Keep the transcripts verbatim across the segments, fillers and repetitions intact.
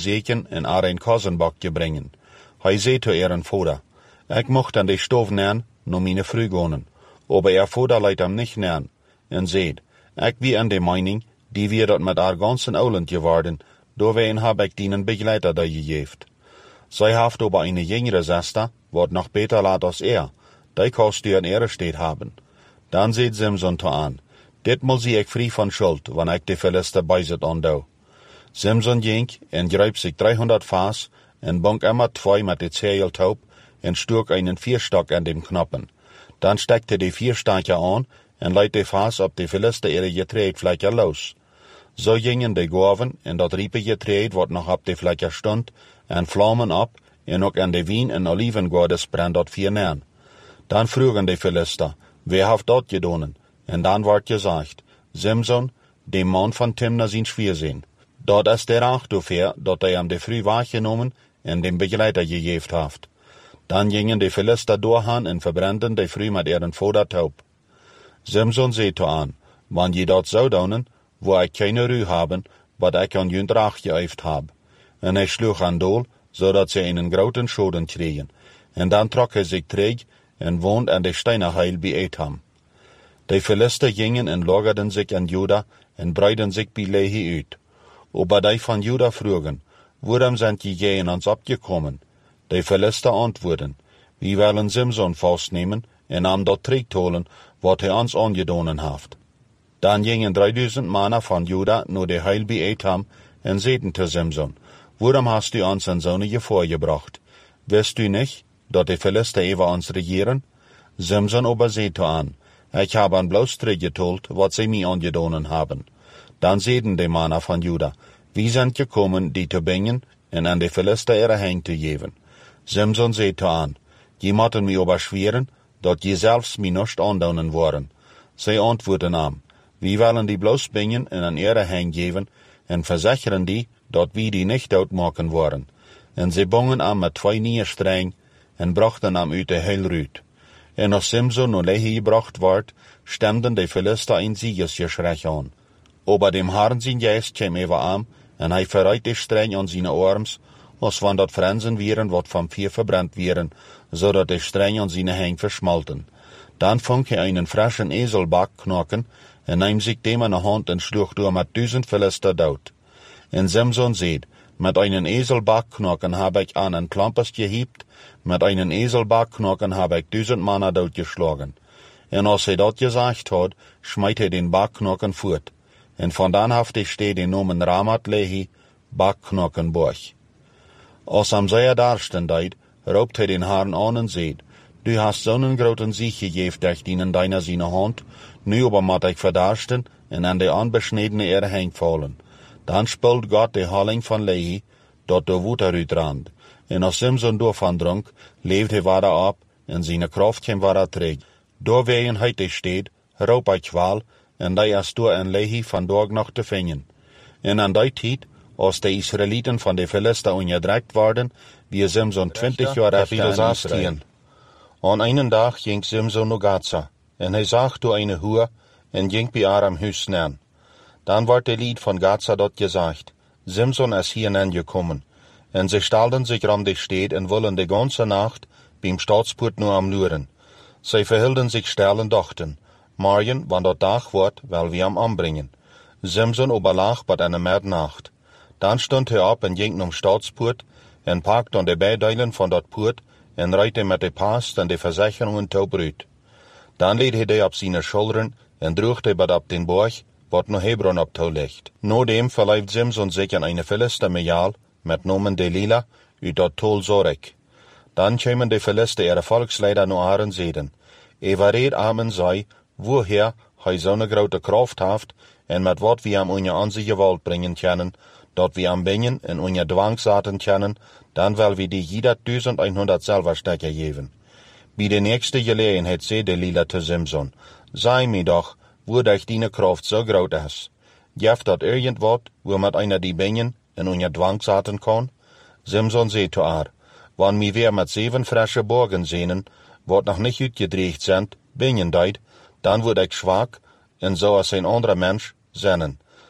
zeken en haar een kozenbakje brengen. Hij zei zu ihren Vater, ik mocht an die Stof nähen, no meine Früh gonen. Aber ihr Vater leidt hem nicht nähen. En zeid, ik wie an de Meinung, die wir dort mit haar ganzen Auland geworden, doorwegen hab ik dienen Begleiter da gegeeft. Zij haft aber eine jüngere Schwester, wat noch beter laat als er, die kost die an ihre steht haben. Dann seht Simson to an, dit mal sie ik frei von Schuld, wann ik de Philister beiset andau. Simson ging en greip sich dreihundert Fass en bunk immer zwei mit de Zeiltaub en sturk einen Vierstock an dem Knoppen. Dann steckte die Vierstöcke an en leidt de Fass op de Philister ihre Getreidfläche los. So gingen de Gorven en dat riepe Getreid wat noch op de Fläche stund en vlammen op en ook an de wien en olivengordes brand dat vier nähen. Dann frugen de Philister, wer haft dat gedonen? En dan wordt gezegd, Simson, dem Mann von Timna zijn Schwiersinn. Dat is der Achtover, dat hij hem de früh wahrgenommen en dem Begleiter gegeeft haft. Dann gingen de Philister doorhaan en verbranden de früh met ihren Vater taub. Simson zei an, wann je dat zou doen, wo ik keine Ruhe haben, wat ik an jünd Rach geëift hab. En hij sloeg aan dool, zodat ze einen groten Schoden kregen. En dan trok hij zich terug en woont aan de Steinerheil bij Etham. De Philister gingen en lagerden sich an Juda en breiden sich bij Lehi uit. Aber die von Juda frugen, worum sind die Jähen ans abgekommen? De Philister antwoorden, wir wollen Simson festnehmen en am dort terugholen, wat hij ons angedonen haft. Dann gingen dreitausend Männer von Juda nur de Heil bij Etham en zeiden zu Simson, worum hast du uns in so eine vorgebracht? Weißt du nicht, dat de Philister über uns regieren? Simson aber seht an, ich habe an bloß teruggetold, wat sie mir angedonen haben. Dann zeiden de Männer von Juda, wir sind gekommen, die zu bringen en an de Philister ihre Hänge zu geben. Simson seht an, je mochten mir aber schweren, dat je selbst mir nicht andonen worden. Sie antworten am, wir wollen die bloß bringen en an ihre Hänge geben en versichern die, dat wir die nicht outmaken worden. En sie bungen am mit zwei Nierstreng en brachten am uit de Heilrüt. En als Simson und Lehi gebracht ward, stemden de Philister ein Siegesgeschrei an. Aber dem Herrn sein Geist käm über am, en hij verreit de Streng an seine Arms, als wann dat Frenzen wären, wat vom Vier verbrannt wären, so dat de Streng an seine Hänge verschmalten. Dann fang er einen frischen Eselback knacken, en nahm sich dem an der Hand en schlug door mit tausend Philister dood. En Simson seht, mit einen Eselbackknochen hab ich an ein Klampers gehiebt, mit einen Eselbackknochen hab ich tausend Männer dort geschlagen. En als er dat gesagt hat, schmeit er den Backknochen fort. En von dann haftig steht den Namen Ramat Lehi, Backknochenburg. Als am sehr darsten deit, raubt er den Herrn an und seht, du hast so einen großen Sieg gegeben durch in deiner seine Hand, nu aber mat ich verdarsten en an de anbeschniedene Erde hängt fallen. Dann spült Gott de Halling von Lehi, dat der Wut eruitrand. En als Simson daarvan dronk, leeft hij weiter ab, en seine Kraft kwam weiter terug. Doorwegen heute steht, raup ich Qual, en die is door en Lehi van dag nog te vinden. En an die tijd, als de Israeliten van de Philister ongedrekt worden, wie Simson twintig jaar efter Israel. An einen Tag ging Simson naar Gaza, en hij zag door eine Hure, en ging bij haar am Huis nähen. Dann wordt de Lied von Gaza dort gesagt, Simson ist hier gekommen, en sie stalden sich ram de Stadt en wollen de ganze Nacht beim Staatspoort nur am Luren. Sie verhielden sich still und dachten, morgen, wann dort Tag wird, will wir am anbringen. Simson oberlag bei einer Nacht. Dann stund er ab en ging um Staatspoort en pakt an de Beideilen von dort Poort en reite mit de Pass en de Versicherungen taub rüt. Dann leed hij de op seine Schultern en droeg de bad op den Borg, wat no Hebron op touw ligt. Nodem verleift Simson sich an eine Philister Mejal, met nomen Delila, uit dat Tol Zorek. Dan kämen de Philister ihre Volksleider no Aren zeden. Evareer amen sei, woher hij zo'n grote Kraft haft, en met wat wir am unje an sich Gewalt bringen können, dat wir am bingen en unje Dwangsaten können, dan wel wir die jeder tausendeinhundert Silberstecker geben. Bij de nächste Gelegenheit zei Delila te Simson, sei mir doch, wo dich deine Kraft so groot is. Geeft dat irgendwat, wo met einer die bingen en unje Dwangsaten kann? Simson zei zu haar, wann mi weer met zeven frische Borgen sehnen, wat noch nicht uitgedreigd sind, bingen deit, dann word ik schwach, en so als ein anderer Mensch sennen.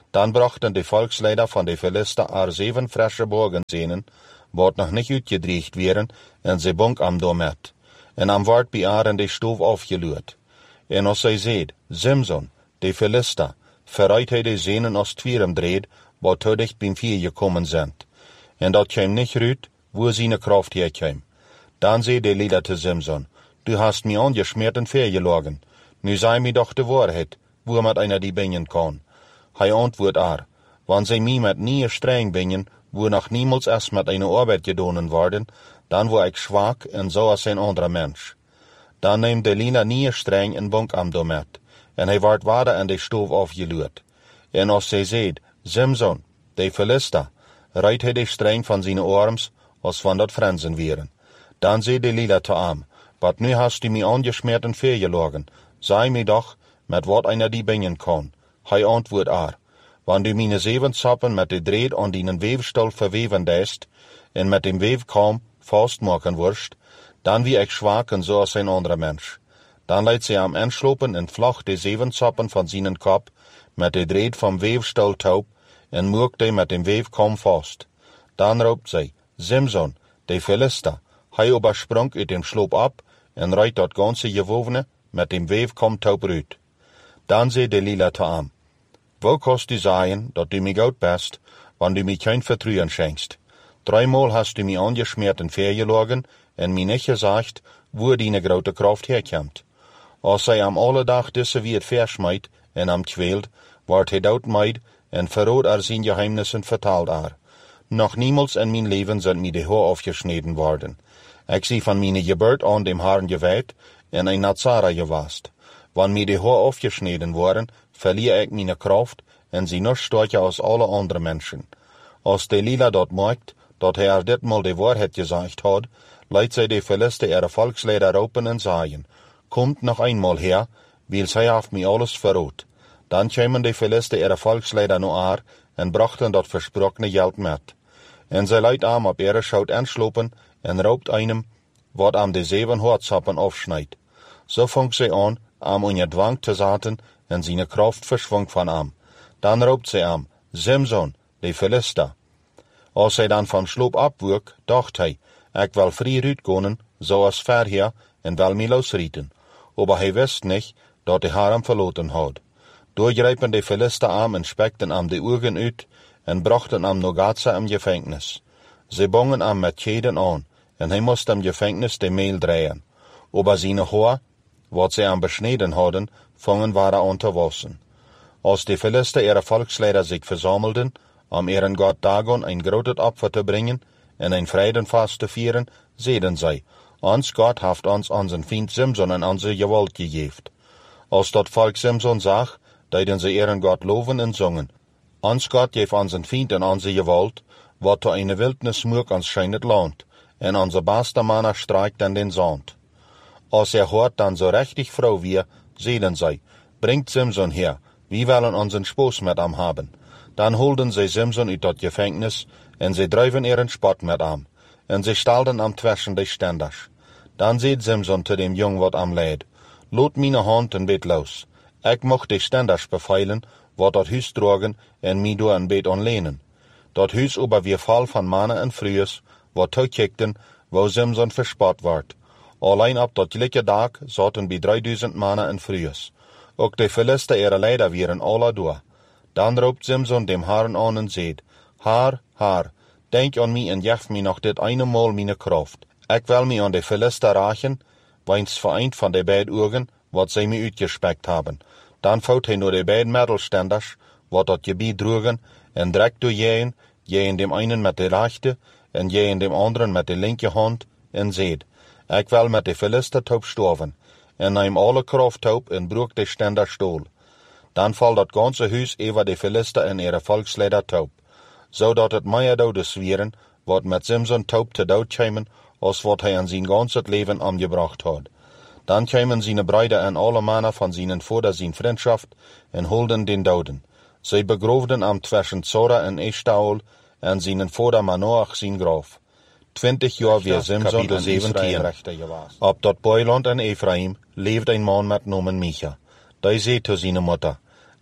Dan brachten de volksleider van de Philister er zeven frische Borgenzenen, wat nog niet uitgedreigd wären, en ze bonk am domet. En am wordt bij haar in de stoof afgeluurd. En als zij zeed, Simson, de Philister, verreit hij de zenen als twierum dreed, wat te dicht beim vier gekommen zijn. En dat kwam niet ruut, wo zijn kracht herkwam. Dan zei de Lieder te Simson, du hast mir angeschmiert en vergelogen. Nu sei mir doch de Wahrheit, wo met einer die bingen kann. Hij antwoordt er, wann zij mij met nie streng bingen, wo noch niemals erst met eine Arbeit gedonen worden, dan word ik schwach en zo als een anderer mens. Dan neemt de Lieder nie streng en bonk am domet, en hij wordt wader aan de stoof afgeluurd. En als zij zeed, Simson, de Philister, rijdt hij de streng van zijn arms, als van dat Frenzen wären. Dan zei de Lieder te am, wat nu hast du mir angeschmiert en vergelogen, sei mir doch, met wat einer die bingen kann. Hij antwoordt er, wann du meine zeven zappen met de dreed aan die weefstal verweven deest, en met dem weefkam vastmaken worst, dan wie ik schwach en zoals een andere mens. Dan leidt zij am anslopen en vlag de zeven zappen van zijn kop, met de dreed van weefstal taub, en moekt hij met dem weefkam vast. Dan roept zij, Simson, de Philister, hij übersprong uit dem sloop ab, en rijdt dat ganze gewovene met dem weefkam taub uit. Dan zei de Lieder te am, wo kost du sagen, dat du mich gut bist, wann du mich kein Vertrauen schenkst? Dreimal hast du mich angeschmiert en vergelogen, en mir nicht gesagt, wo deine grote Kraft herkommt. Als zij am alle dag disse wie het verschmeid en am kwält, wordt hij dood meid en verroot er zijn geheimnissen vertaald er. Noch niemals in mijn leven sind mir de Haar afgesneden worden. Ik zie van meine Geburt an dem Haaren geweid en ein Nazara gewast. Wann mir de Haar afgesneden worden, verliere ik meine Kraft en zie nog sterker als alle andere mensen. Als de Lieder dat merkt, dat hij er ditmaal de Waarheid gezegd had, leidt zij de Philister ihre Volksleider roepen en zeggen, kommt noch einmal her, weil zij haft mir alles verroot. Dan kwamen de Philister ihre Volksleider naar haar en brachten dat versprochene geld met. En zij leidt am op ihre schout anslopen en roopt einem, wat am de zeven hoortsappen afsnijdt. So fangt zij aan, am onder dwang te zaten en zijn kracht verschwang van am. Dan roopt zij am, Simson, de Philister. Als zij dan van sloop abwurk, dacht hij, ik wil vrij uitgonen, zoals verheer, en wel mij losrieten. Aber hij wist niet, dat hij haar am verloten had. Doorgrepen de Philister am en spekten am de Augen uit, en brachten am Nogatza im Gefängnis. Sie bongen am met Keden an, en hij moest am Gefängnis de Mehl drehen. Aber seine Haar, wat sie am beschneden hadden, fangen waren an te wassen. Als de Philister ihre Volksleider sich versammelten, am ihren Gott Dagon ein großes Opfer zu bringen en ein Freudenfest zu feiern, zeiden zij, ons Gott haft ons unseren Feind Simson in onze Gewalt gegeben. Als dat Volk Simson zag, deiden sie ihren Gott loven en zongen. Ons Gott geef unseren Feind in onze Gewalt, wat to eine Wildnis smurk ons scheinet Land, en onze beste Manner streikt an den Sand. Als er hört dann so richtig Frau wir, zeiden zij, bringt Simson her, wir wollen unseren Spaß mit am haben. Dan holden zij Simson uit dat Gefängnis, en zij drijven ihren Spott mit am, en zij stalden am Twischen de Ständers. Dan zeid Simson te dem Jong wat am leid, loot meine Hand en beet los. Ik mocht de Ständers befeilen, wat dat huis drogen en mi door een beet onlenen. Dat huis ober wir Fall van mannen en vrouws, wat toekikten, wo Simson verspot wordt. Alleen op dat gelijke dag zaten bij drieduizend mannen en vrouws. Ook de Philister ihre Leider wären alle door. Dan roept Simson dem Herrn an en zeid, Haar, Haar, denk an mij en geef mij nog dit ene Mal meine Kraft. Ik wil mij aan de Philister rachen, weins vereint van de beiden Augen, wat zij mij uitgespekt hebben. Dan vouwt hij naar de beiden Middelständers, wat dat gebied droegen, en direct door jeen, jeen dem einen met de rechte, en jeen dem anderen met de linke hand, en zeid, ik wil met de Philister taub sterven, en neem alle kracht taub en broek de Ständer stoel. Dan valt dat ganze huis over de Philister en ihre Volksleider taub, zodat het meer dodes wären, wat met Simson taub te dood kwamen, als wat hij aan zijn ganzes leven angebracht had. Dan kwamen zijn Brüder en alle mannen van zijn Vater zijn vriendschaft en holden den doden. Zij begroofden am zwischen Zora en Eshtaol en zijn Vater Manoach zijn graf. Twintig jaar weer Simson en zeventien. Op dat Boiland en Ephraim leefde een man met nomen Micha. Die zei te zijn Mutter,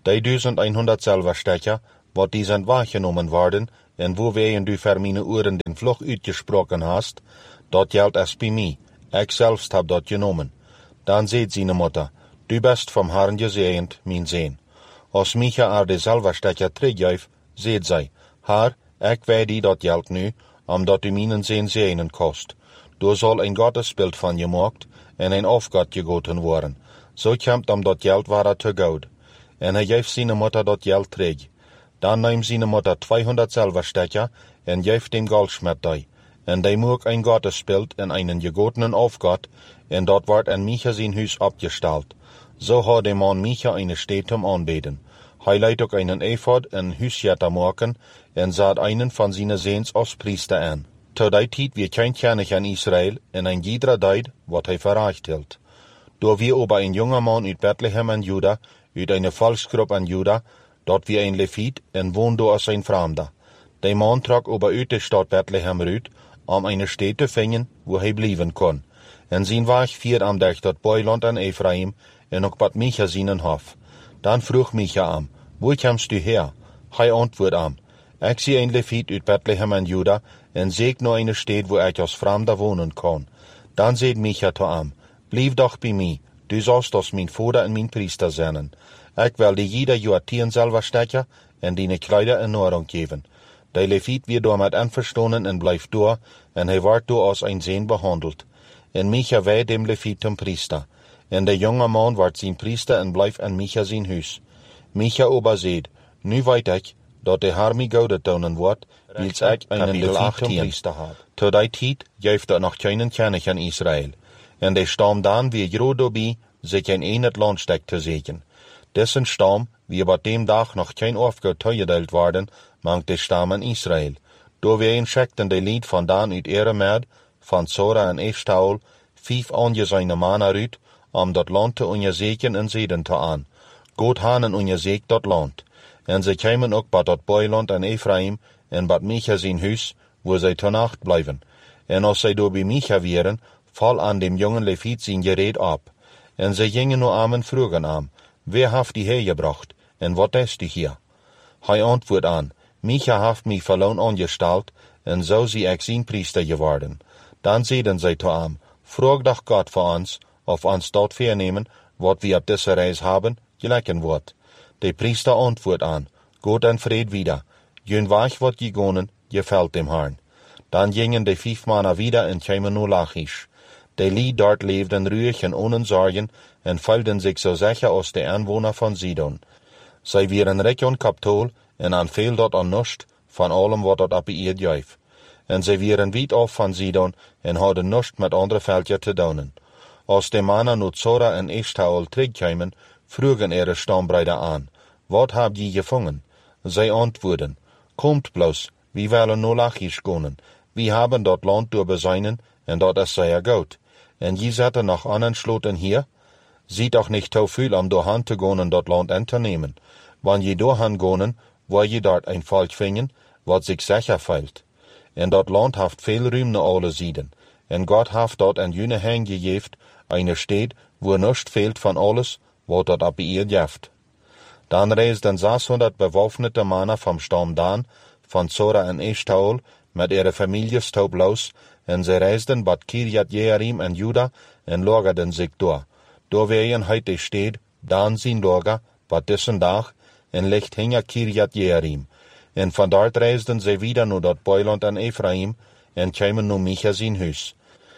Die duizendeinhonderd Silberstecher, wat die sind wahrgenommen worden, en wo wegen du für meine Ohren den Fluch uitgesprochen hast, dort geld es bei mir, ich selbst hab dort genommen. Dann seht seine Mutter, du bist vom Herrn gesegnet, mein Sehn. Als Micha ar de Silberstecher teruggeeft, seht zij, Herr, ich weet die dat geld nu, omdat du meinen Sehn segnen kost. Du soll ein Gottesbild van gemaakt en ein Aufgott gegoten worden. So kommt am dat geld ware te goed. En hij geeft seine Mutter dat geld terug. Dann neemt seine Mutter zweihonderd Silberstecher en geeft dem Goldschmied die. En die maakt ein Gottesbild in einen gegotenen Aufgott, en dort wordt in Micha sein Huis abgestellt. So hat der Mann Micha eine Stätte zum Anbeten. Hij leidt ook einen Ephod en Huisjetter maken, en zat einen van seine Sehns als Priester an. Zu die tijd wie kein König in Israel, en ein jeder deed, wat hij verreicht hield. Door wie aber ein junger Mann uit Bethlehem en Juda, uit eine Volksgruppe en Juda, dort wie ein Levit, en woonde als ein Fremder. Der Mann trok aber uit de Stadt Bethlehem uit, om eine Stätte te vinden, wo hij blijven kon. En zijn weg vier am Dach dat Boiland en Ephraim, en ook bad Micha seinen Hof. Dan vroeg Micha am, wo kommst du her? Hij antwoord am, ich zie ein Levit uit Bethlehem en Juda, en zeek nur eine Stätte, wo ich als Fremder wohnen kann. Dan zeet Micha to am, blieb doch bei mir, du sollst als mein Vater en mein Priester zijn. Ich will dir jeder Jahr tien Silberstecher en deine Kleider in Ordnung geben. Der Levit wird damit einverstanden en blijft door, en hij wordt door als ein Sehn behandelt. En Micha weet dem Levit zum Priester. En der junge Mann wordt zijn Priester en blijft in Micha zijn huis. Micha aber seht, nu weet ik, dat de Herr mij goede tonen wordt, wils ik einen Levit zum Priester heb. Zu die tijd geeft er nog keinen König in Israel. En de stam dan wie groot dabei, sich in een het Landstek te zeker. Dessen stam, wie über dem Tag noch kein Aufgott toegedeeld worden, mangt de stam in Israel. Door wir scheckten de Lied van Dan uit Eremed, van Zora en Eshtaol, vijf aangezeine Mannen uit, om dat land te onderzeken en zeden te aan. God hanen onderzeek dat land. En ze kwamen ook bij dat Boiland en Ephraim, en bij Micha zijn huis, wo zij te nacht blijven. En als zij door bij Micha wären, val aan dem jungen Levit zijn gereed op. En ze gingen nu aan en vroegen aan, wer haft die hergebracht, en wat is die hier? Hij antwoord aan, Micha haft mich verloren angestalt, en zo zie ik zijn priester geworden. Dan zeiden zij te aan, vroeg doch Gott voor ons, of ons dat vernemen, wat wir op deze reis haben, gelijken wordt. De priester antwoord aan, Gott en vrede wieder, jön weg wat gegonen, gefällt dem Herrn. Dan gingen de vijf mannen wieder en kwamen naar Lachish. De Lied dort leefden ruhig en ohne Sorgen en fühlten sich so sicher als de Anwohner von Sidon. Zij waren rijk en kapitol en aan veel dat aan nust van allem wat dat op ihr geef. En zij waren weit af van Sidon en hadden nust met andere veldje te doen. Als de mannen nu Zora en Eshtaol terugkwamen, vroegen ihre Stammbruder aan, wat habt je gevangen? Zij antwoorden, kommt bloß, wir wollen naar Lachish gaan. Wir haben dat land durchbeseinen en dat is sehr gut. En je zetten noch anderen Schloten hier? Sieht doch nicht so viel am doorhan te gaan en dat land einzunehmen. Wann je doorhan gaan, wo je dort ein Volk finden, wat sich sicher feilt. En dat land haft veel ruim naar alle Sieden. En Gott haft dort ein jüne Hang gejeft, eine Stadt, wo nichts fehlt von alles, wat dort ab ihr jeft. Dann reisten sechshonderd bewaffnete Männer vom Stamm Dan, von Zora en Eshtaol, mit ihrer Familie stoop los, en ze reisden bad Kirjat Jearim en Juda, en lagerden sich door. Door wären heute die Stadt, Dan zijn Lager, bad dessen Dag, en ligt hinger Kirjat Jearim. En van dort reisden ze wieder naar dat Boiland en Ephraim, en kwamen naar Micha zijn huis.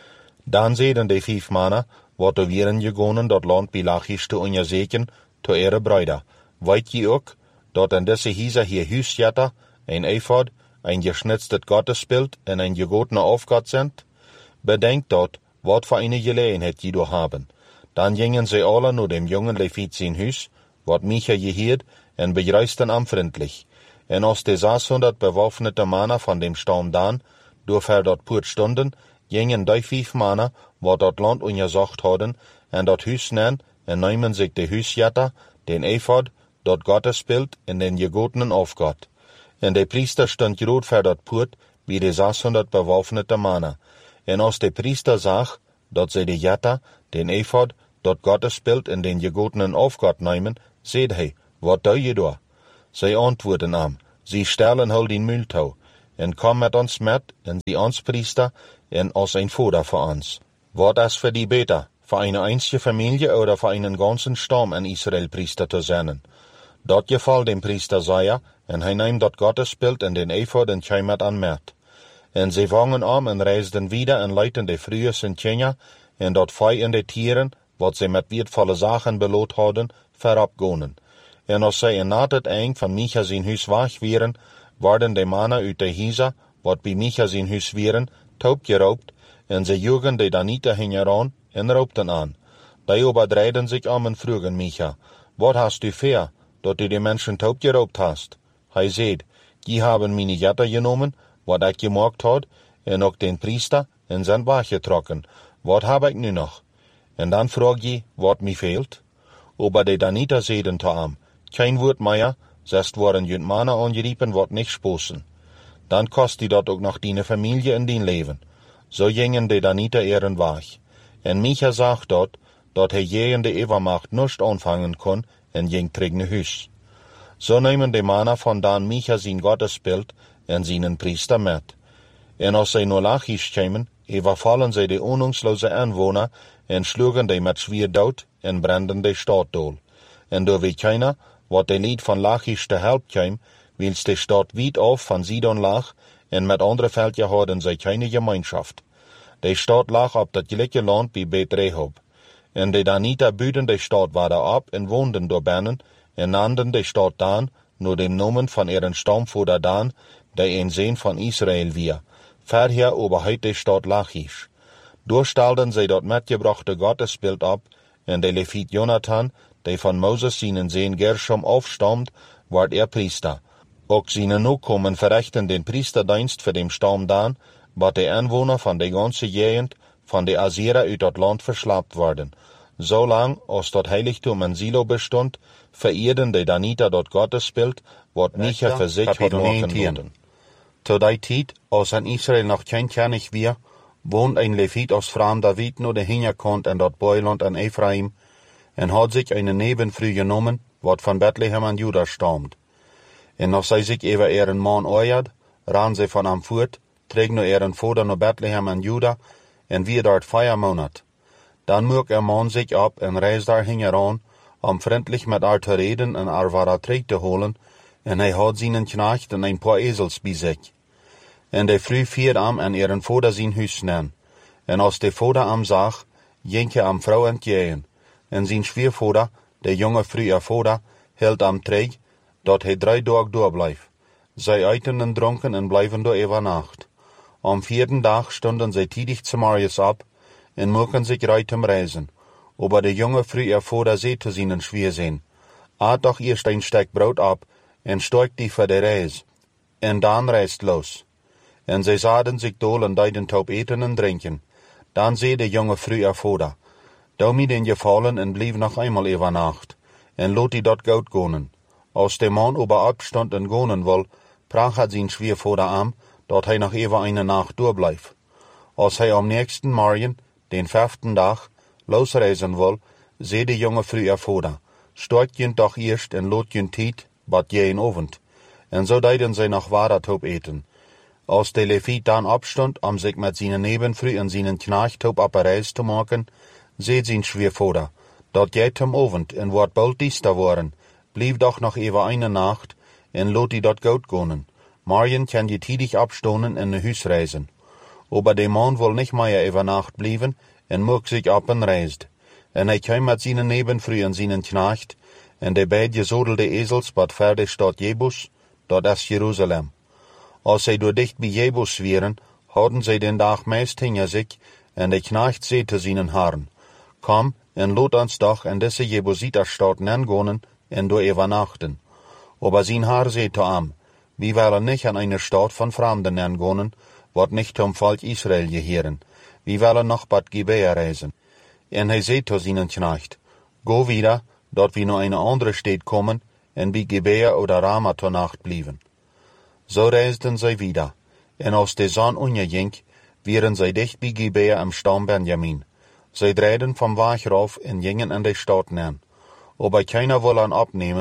Dan zeiden de vijf mannen, wat er wären gegonen dat land bij Lachish te onderzeken, to ihre Brüder. Weet je ook, dat in deze Hieser hier Huisjatter, ein Ephod, ein geschnitztes Gottesbild en ein gegotener Aufgott sind? Bedenkt dort, wat für eine Gelegenheit je do haben. Dann gingen sie alle nur dem jungen Levit sein Huis, wat Micha gehiert, en begreisten am freundlich. En als de sechshonderd bewaffnete Männer von dem Stamm Dan, durch er dort purt stunden, gingen die vijf Männer, wat dat land untersucht hadden, en dat Huis nen, en nehmen sich de Huisjatter, den Ephod, dat Gottesbild en den gegotenen Aufgott. En de priester stond groot voor dat poort, wie de zeshonderd bewaffnete Männer. En als de priester zag, dat ze de jatta, den Ephod, dat Gottesbild en den gegotenen Aufgott nemen, zeed hij, wat doe je door? Zij antwoorden am, sie stellen hol den Mühltau, en kom met ons met, en sie ons priester, en als een Vater voor ons. Wat is für die beter, für eine einzige Familie oder für einen ganzen Stamm in Israel Priester zu sein? Dat geval dem Priester Saja, en hij neemt dat Gottesbild in den Ephod en keimet an met. En sie vangen am en reisden wieder en leiten de frühe Sintjenja, en dat Fei en de Tieren, wat sie met wertvolle Sachen beloot hadden, verabgonen. En als zij in naad het eind van Micha zijn huis weg wieren, worden de mannen uit de Hisa, wat bij Micha zijn huis wieren, taub geraubt, en ze joegen de Danita hingeran en raubten aan. Die überdreiden sich am en vroegen Micha, wat hast du für, dat du die Menschen taub geraubt hast? Hij zei, die haben meine Jatter genomen, wat ik gemaakt had, en ook den Priester in zijn waag getrokken. Wat heb ik nu nog? En dan vroeg je, wat mij fehlt? Aber de Danita zeiden te am, kein Wort mehr, zest worden junt Mannen angeriepen, wat nicht sposen. Dan kost die dat ook nog die Familie in dien leven. So gingen de Danita ihren Weg. En Micha sagt dort, dat hij je in de Evermacht nicht anfangen kon, en ging terug naar huis. So nemen de Mannen van dan Micha zijn Gottesbild en zijn Priester met. En als zij naar Lachish kwamen, übervallen zij de onungsloze Anwohner en schlugen die met zwier dood en branden de stad dool. En door weet keiner, wat de lied van Lachish te help kwam, wils de stad wiet af van Sidon lag, en met andere veldje hadden zij keine Gemeinschaft. De stad lag op dat gelijke land bij Bet Rehob. En de Danita buiten de stad waren op en woonden door binnen, en nannten de stad Dan, nur dem Namen van ihren Stammvater Dan, der een Seen van Israel wir. Verher oberheit de stad Lachish. Durchstalden zij dat metgebrachte Gottesbild ab, en de Levit Jonathan, der von Moses seinen Seen Gershom aufstammt, ward er Priester. Auch seine Nachkommen verrichten den Priesterdienst für den Stamm Dan, wat de Anwohner von der ganzen Gegend von der Assyrer uit dat Land verschlapt worden. So lang, als dat Heiligtum in Silo bestund, vereerden de Danita dat Gottesbild, wat Micha für sich had maken worden. Zu der Zeit, als in Israel noch kein König wir, wohnt ein Levit aus Fram David nur der Hinterkant in dat Beuland an Ephraim, en hat sich eine Nebenfrau genommen, wat von Bethlehem an Juda stammt. En als zij sich über ihren Mann eiert, ran sie von am voort, trägt nur ihren Vater naar Bethlehem an Juda, en wie dort vier Monat. Dan mög er Mann sich ab en reist daar hingeran, om vriendlich met haar te reden en haar ware terug te holen, en hij had zijn knecht en een paar ezels bij zich. En de vrouw viert am en ihren Vater zijn huis nen. En als de Vater am zag, ging hij am vrouw entgegen. En zijn schwiegervader, de jonge vrouw haar Vater, hield am terug, dat hij drie dagen doorblijft. Zij eten en dronken en blijven door over nacht. Am vierten dag stonden zij tidig zu Marius ab, en mochten sich reit zum Reisen. Aber de jonge vrouw haar Vater zei zu seinen Schwiegerseen, aat doch eerst een stuk brood ab, en steigt die voor de reis. En dan reist los. En zij zaden zich dol en deiden taub eten en drinken. Dan zei de jonge vrouw haar Vater, doe mij den gefallen en blijf nog eenmaal over nacht, en lot die dat goud gonen. Als de man ober opstond en gonen wil, prach het zijn schwiegervader aan, dat hij nog even eine nacht doorblijft. Als hij am nächsten Morgen, den vijften dag, losreizen wil, zei de jonge vrouw haar Vater, stort je toch eerst en lot je tijd, bad je een ovend. En zo deiden zij nog watertoop eten. Als de Levit dan opstond, om zich met zijn nebenvrouw en zijn knecht op op reis te maken, zei zijn schwiegervader, dat jij hem ovend en wordt bald diester worden, blieb doch noch even eine nacht, en lot die dat goud gonen. Morgen kan je tidig opstonen en naar huis reizen. Aber de man wil nicht meer over nacht blijven, en mocht zich op en reist. En hij kwam met zijn nebenvrouw en zijn knecht, en de beid gezodelde ezels bad ver de stad Jebus, dat is Jeruzalem. Als zij door dicht bij Jebus waren, hadden zij den dag meest hinter zich, en de knecht zei te zijn haren, kom, en lot ons doch en deze Jebusiterstad nengonen, en door overnachten. Aber sein Haar zei te am, wie willen nicht an eine Stadt von Fremden nengonen, wat nicht zum Volk Israel gehören, wie willen noch bad Gibea reisen. En hij zei te zijn knecht, go wieder, dat wir nur eine andere Stadt kommen, en bij Gibea oder Rama zur Nacht blieben. So reisten zij wieder, en als de zon unterging, waren zij dicht bij Gibea am Stamm Benjamin. Zij drehten vom Weg rauf en gingen an de Stadt nen. Aber keiner wollte ihn abnehmen,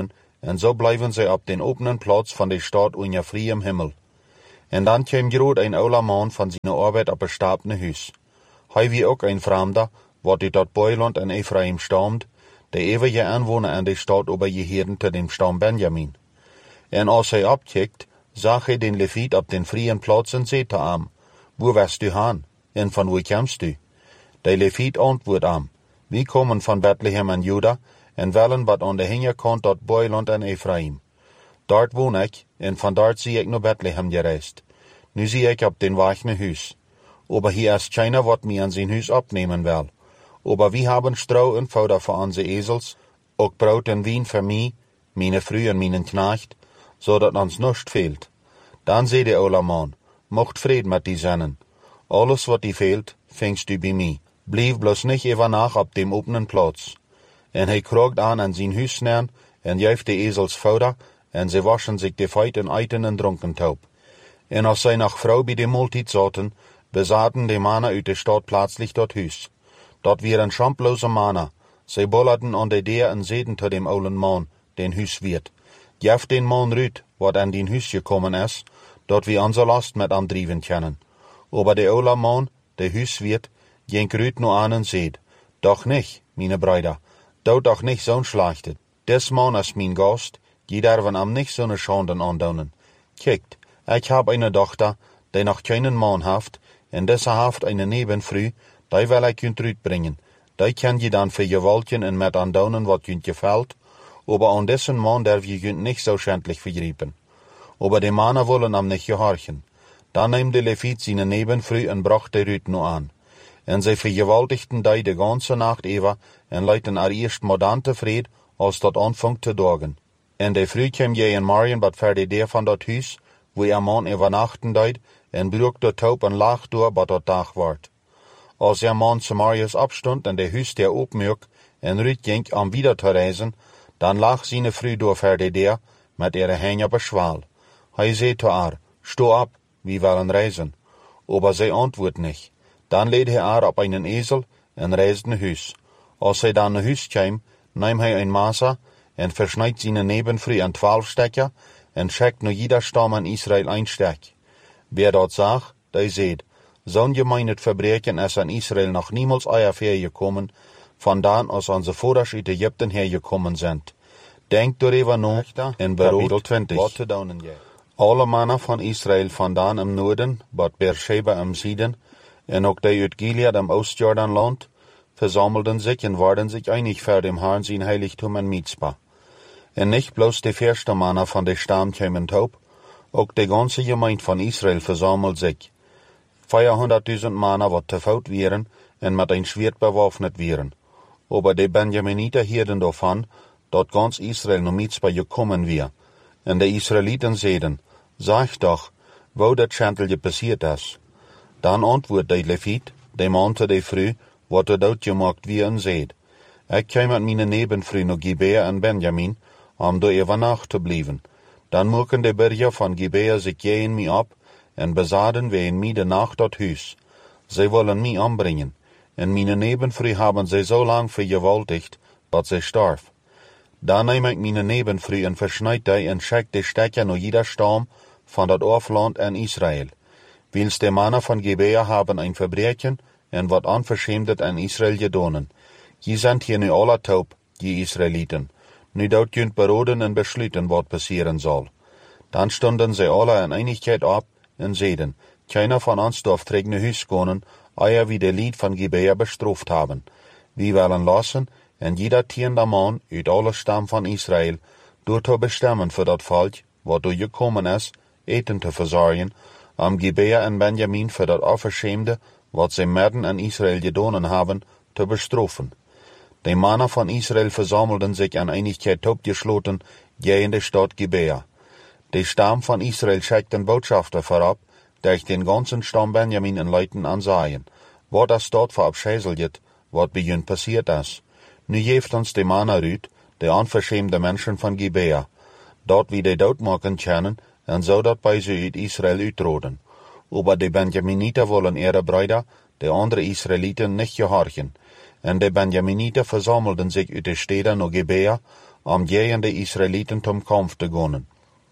en so blijven zij op den openen plaats van de stad onder vriem Himmel. En dan kwam groot een oude man van zijn arbeid op een stapene huis. Hij wie ook een vreemde, wat uit dat Boiland en Ephraim stamt, de eeuwige aanwoner aan de stad over je heren te dem stam Benjamin. En als hij opkijkt, zag hij den Leviet op den vrije plaats en zei te hem, wo west du haan, en van wo komst du? De Leviet antwoordt hem, we komen van Bethlehem en Juda, en willen wat aan de hinterkant dat Boiland en Ephraim. Dort woon ik, en van dort zie ik naar Bethlehem gereisd. Nu zie ik op den weg naar huis. Aber hier ist keiner, wat mij aan zijn huis opnemen wil. Aber we hebben strouw en fouder voor onze ezels, ook brood en wien voor mij, meine Frau en mijn knecht, zodat ons nichts fehlt. Dan zei de oude man, mocht vrede met die zinnen. Alles wat die fehlt, vingst u bij mij. Blijf bloos niet even nach op dem openen plaats. En hij krogt aan aan zijn huis neer, en juift de ezels fouder, en ze waschen zich de feit en eten en dronken taub. En als zij nach vrouw bij de maaltijd zaten, bezaten de mannen uit de stad plötzlich dat huis. Dat waren schamploze mannen. Zij bollerten aan de deur en zeiden te dem oude man, den huiswirt. Geef den man ruit, wat aan den huis gekommen is, dat we onze last met hem drijven kunnen. Aber de oude man, de huiswirt, ging ruit nu aan en zeid, doch nicht, meine Brüder, dood doch nicht zo'n schlechtet. Des man is mijn gast, die derven am nicht zo'n schanden aandoen. Kijkt, ik heb eine Dochter, die noch keinen Mann haft, en deze haft eine Nebenfrau, die will ik kunt uitbrengen. Die kan je dan vergewaltigen en met aandoen wat je gefällt, aber an dessen Mann darf je kunt nicht so schändlich vergripen. Aber die Männer wollen am nicht gehorchen. Dann nahm de Levit seine Nebenfrau en bracht de Rüt nu an. En zij vergewaltigten die de ganze Nacht über en leiten er eerst modern tevreden, als dat anfangt te dagen. En de Früh kwam je en Marion wat verder der van dat huis, wo ihr Mann übernachten deed, en broek de taub en lag door wat dat dag wordt. Als ihr Mann zu Marius abstund en de huis der opmerk, en Rüt ging am wieder te reisen, dan lag seine Früh door verder der, met ihre Hänge beschwal. Hij zei te haar, sto ab, wir wollen reisen. Aber zij antwoordt nicht. Dan leed hij haar op einen Esel en reisde naar huis. Als hij dan naar huis kwam, nahm hij een Messer en versnijdt seine Nebenfrau in twaalf Stecker en schickt nur jeder Stamm in Israel ein Steck. Wer dat zag, die zeid, zo'n gemeinet Verbrechen is in Israel noch niemals eier gekommen, vandaan als onze vaders uit Egypten hergekommen sind. Denkt darüber nach in Kapitel twintig. Alle mannen van Israel vandaan im Noorden, wat Beersheba im Süden, en ook die uit Gilead im Oostjordanland, versammelten sich en waren sich einig voor dem Herrn sein Heiligtum in Mizpah. En nicht bloß die erste Mannen von der Stamm kämen taub, auch die ganze Gemeinde von Israel versammelt sich. vierhunderttausend Mannen, wat te fout wären, en mit ein Schwert bewaffnet wären. Aber die Benjaminiter hierden davon, dat ganz Israel nach Mizpah gekommen wär. En de Israeliten zeiden, sag doch, wo dat Schandel passiert is. Dan antwoordt de Levit, de man te de Früh, wat er dood gemaakt wie en zeid. Ik kwam met mijn Nebenfrüh naar Gibea en Benjamin, om door over nacht te blijven. Dan moeken de burger van Gibea zich tegen mij op, en bezaden we in mij de nacht dat huis. Zij willen mij ombrengen, en mijn Nebenfrüh hebben zij zo lang vergewaltigt, dat zij starf. Dan neem ik mijn Nebenfrüh en versnijd die en schickt de stekker naar jeder Stamm van dat Orfland en Israel. Wils de mannen van Gibea hebben een Verbrechen en wat onverschämdet in Israel gedonen. Je zijn hier nu alle taub, die Israeliten. Nu dat kunt beroden en besluiten wat passieren zal. Dan stonden zij alle in einigheid op en zeiden, keiner van ons darf terug naar huis gaan, eer wie de Lied van Gibea bestraft hebben. We willen lassen, en jeder tiende man uit alle stam van Israel, door te bestemmen voor dat volk, wat door gekomen is, eten te verzorgen, om Gibea en Benjamin voor dat onverschämde, wat zij midden in Israel gedonen hebben, te bestrafen. De mannen van Israel versammelten zich in einigheid opgesloten gegen de stad Gibea. De stam van Israel schickten Botschafter voorop, die den ganzen stam Benjamin en Leuten ansahen, wat das dort verabscheißelt, wat bij hun passiert is. Nu geeft ons de mannen uit, de onverschämde mensen van Gibea, dat we de dood maken kunnen, en zo dat bij ze uit Israel uitroden. Aber de Benjaminiter wollen ihre Brüder, de andere Israeliten, nicht gehorchen. En de Benjaminiter versammelten sich uit de steden naar Gibea, om gegen de Israeliten zum Kampf te gaan.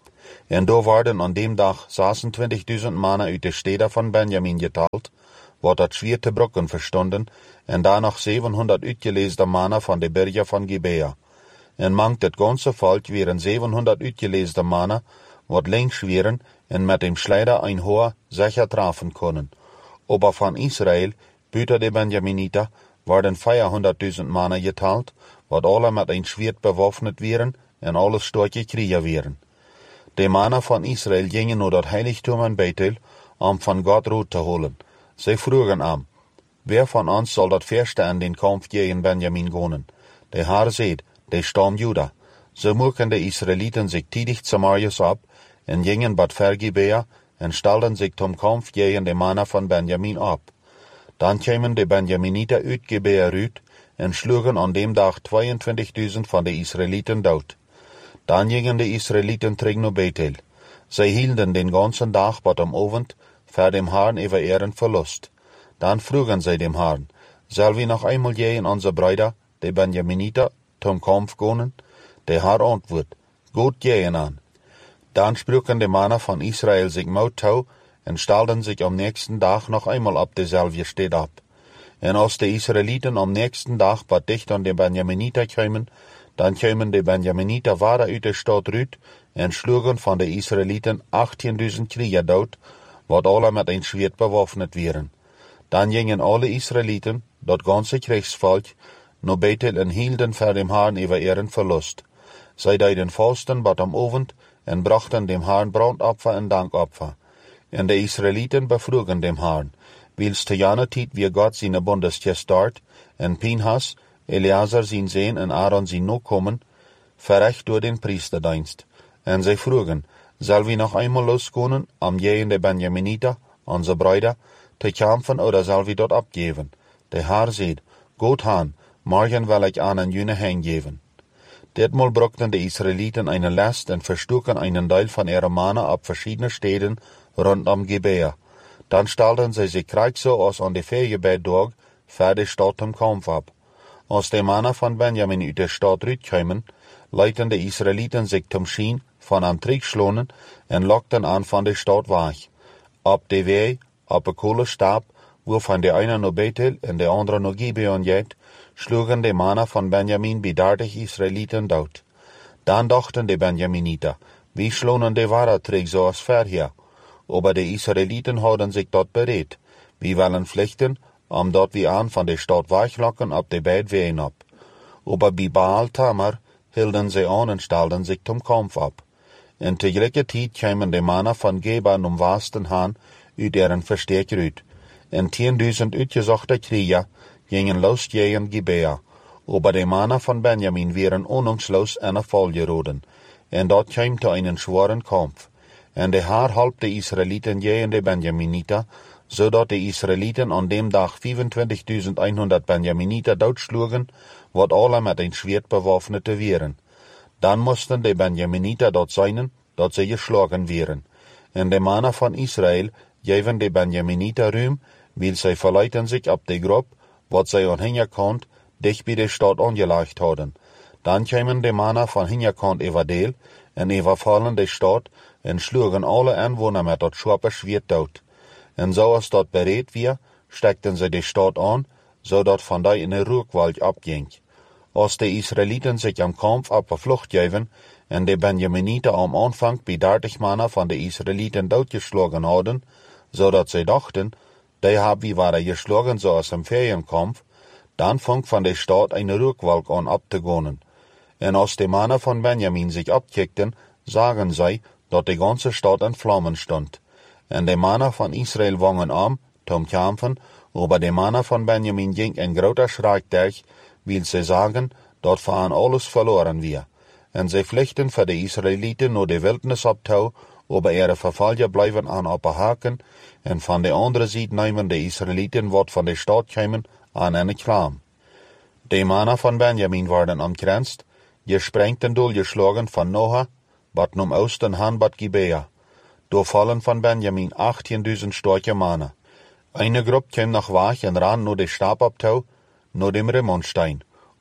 En daar werden aan dem dag zesentwintigduizend mannen uit de steden van Benjamin geteld, wat dat schwer te brokken verstonden, en daar nog zevenhonderd uitgeleesde mannen van de bergen van Gibea. En mangt het ganze volk wären zevenhonderd uitgeleesde mannen, wat links wären en met dem Schleider ein Hoher sicher treffen können. Aber van Israel, buiten de Benjaminiter, werden vierhonderdduizend mannen geteld, wat alle met een Schwert bewaffnet wären en alle starke Krieger wären. De mannen van Israel gingen naar dat heiligtum in Bethel, om van God Ruhe te holen. Zij vroegen aan, wer van ons zal dat verste in den Kampf gegen Benjamin gaan? De Heer zeid, de stam Juda. Zo moeken de Israeliten zich tidig Samarius op, en gingen bad Vergibea, en stelden zich zum Kampf gegen de mannen van Benjamin op. Dan kwamen de Benjaminiter uit Gibea uit, en sloegen aan dem dag tweeëntwintigduizend van de Israeliten dood. Dan gingen de Israeliten terug naar Bethel. Zij hielden den ganzen dag tot am Abend voor dem Herrn über ihren Verlust. Dan vroegen zij dem Herrn, zal we nog einmal gegen onze Brüder, de Benjaminiter, zum Kampf gaan? De Herr antwoord, gut gehen an. Dan sprachen de mannen van Israel zich mout toe en stelden zich am nächsten dag nog einmal op dezelfde stad ab. En als de Israeliten am nächsten dag wat dicht aan de Benjaminiter kwamen, dan kwamen de Benjaminiter weer uit de stad uit en sloegen van de Israeliten achttienduizend Krieger dood, wat alle met een Schwert bewaffnet waren. Dan gingen alle Israeliten, dat ganze Kriegsvolk, naar Bethel en hielden voor dem Herrn über ihren Verlust. Zij deden vasten tot am Abend en brachten dem Herrn Brandopfer en Dankopfer. En de Israeliten bevroegen dem Herrn, wils te jane tijd wie God zijn bundes gestart, en Pinhas, Eleazar zijn zoon en Aaron zijn nakomen, verrecht door den Priesterdienst. En zij vroegen, zal we nog einmal losgaan, om gegen de Benjaminiter, onze Brüder, te kämpfen, oder zal we dat abgeven? De Herr zeid, goed han, morgen will ich aan jene heengeven. Ditmal brachten de Israeliten eine Last en verstoken einen Teil von ihren Mannen ab verschiedene Städten rund um Gibea. Dann stellten sie sich gleich so aus an die Fegebettdag für die Stadt zum Kampf ab. Als die Männer von Benjamin uit der Stadt rauskamen, leiten die Israeliten sich zum Schien von am Trickschlonen en lockten an von der Stadt weg. Ab de Weg, ab een Kohlestab, wovon der eine naar Bethel en der andere naar Gibeon geht, schlugen die Männer von Benjamin bei dertig Israeliten dood. Dann dachten die Benjaminiter, wie schlonen die Ware terug zoals vorher. Aber die Israeliten hadden zich dort bereid. Wir wollen vluchten, om dort wie aan van de stad weglokken op de beide wegen ab. Aber bei Baal Tamar hielden sie an en stelden sich zum Kampf ab. In tegelijke tijd kwamen de mannen van Geba om Westen haan uit deren versterker uit. En tienduizend uitgezochte Krieger gingen los gegen Gibea. Aber de mannen van Benjamin waren onungslos en volgeroden. En dat kwam te einen schweren Kampf. En de Herr halp de Israeliten gegen de Benjaminiter, zodat de Israeliten an dem dag vierentwintigduizend Benjaminiter doodschlugen, wat alle met een Schwert bewaffnete waren. Dan moesten de Benjaminiter dat zijn, dat ze geschlagen waren. En de mannen van Israël geven de Benjaminiter ruim, wil zij verleiten zich op de grop, wat zij aan hinterkant dicht bij de stad aangelegd hadden. Dan kwamen de mannen van hinterkant everdeel en overvallen de stad en sloegen alle Einwohner met dat scherpe Schwert dood. En zoals dat bereid weer, stekten ze de stad aan, zodat van die in een rookwoud opging. Als de Israeliten zich am Kampf op de vlucht geven en de Benjaminiter am Anfang bij dertig mannen van de Israeliten doodgeslagen hadden, zodat zij dachten, die hebben we waren geschlagen zoals im Ferienkampf, dan fang van de stad een rookwolk aan op te gaan. En als de mannen van Benjamin zich opkijkten, zagen zij dat de ganze stad in vlammen stond. En de mannen van Israël wangen aan, zum kämpfen, aber de mannen van Benjamin ging een groter Schreck durch, wil ze zagen dat van alles verloren weer. En zij vluchten voor de Israeliten naar de Wildnis op toe, aber ihre Verfolger blijven aan op haken, en van de andere zijde nemen de Israeliten wat van de stad kwamen aan een kraam. De mannen van Benjamin werden omkranst, gesprengt en doorgeslagen van Noha, wat nom Osten han bad Gibea. Door vallen van Benjamin achttienduizend starke mannen. Eine Gruppe kwam nog weg en ran naar de Stab op toe, naar dem Rimmonstein.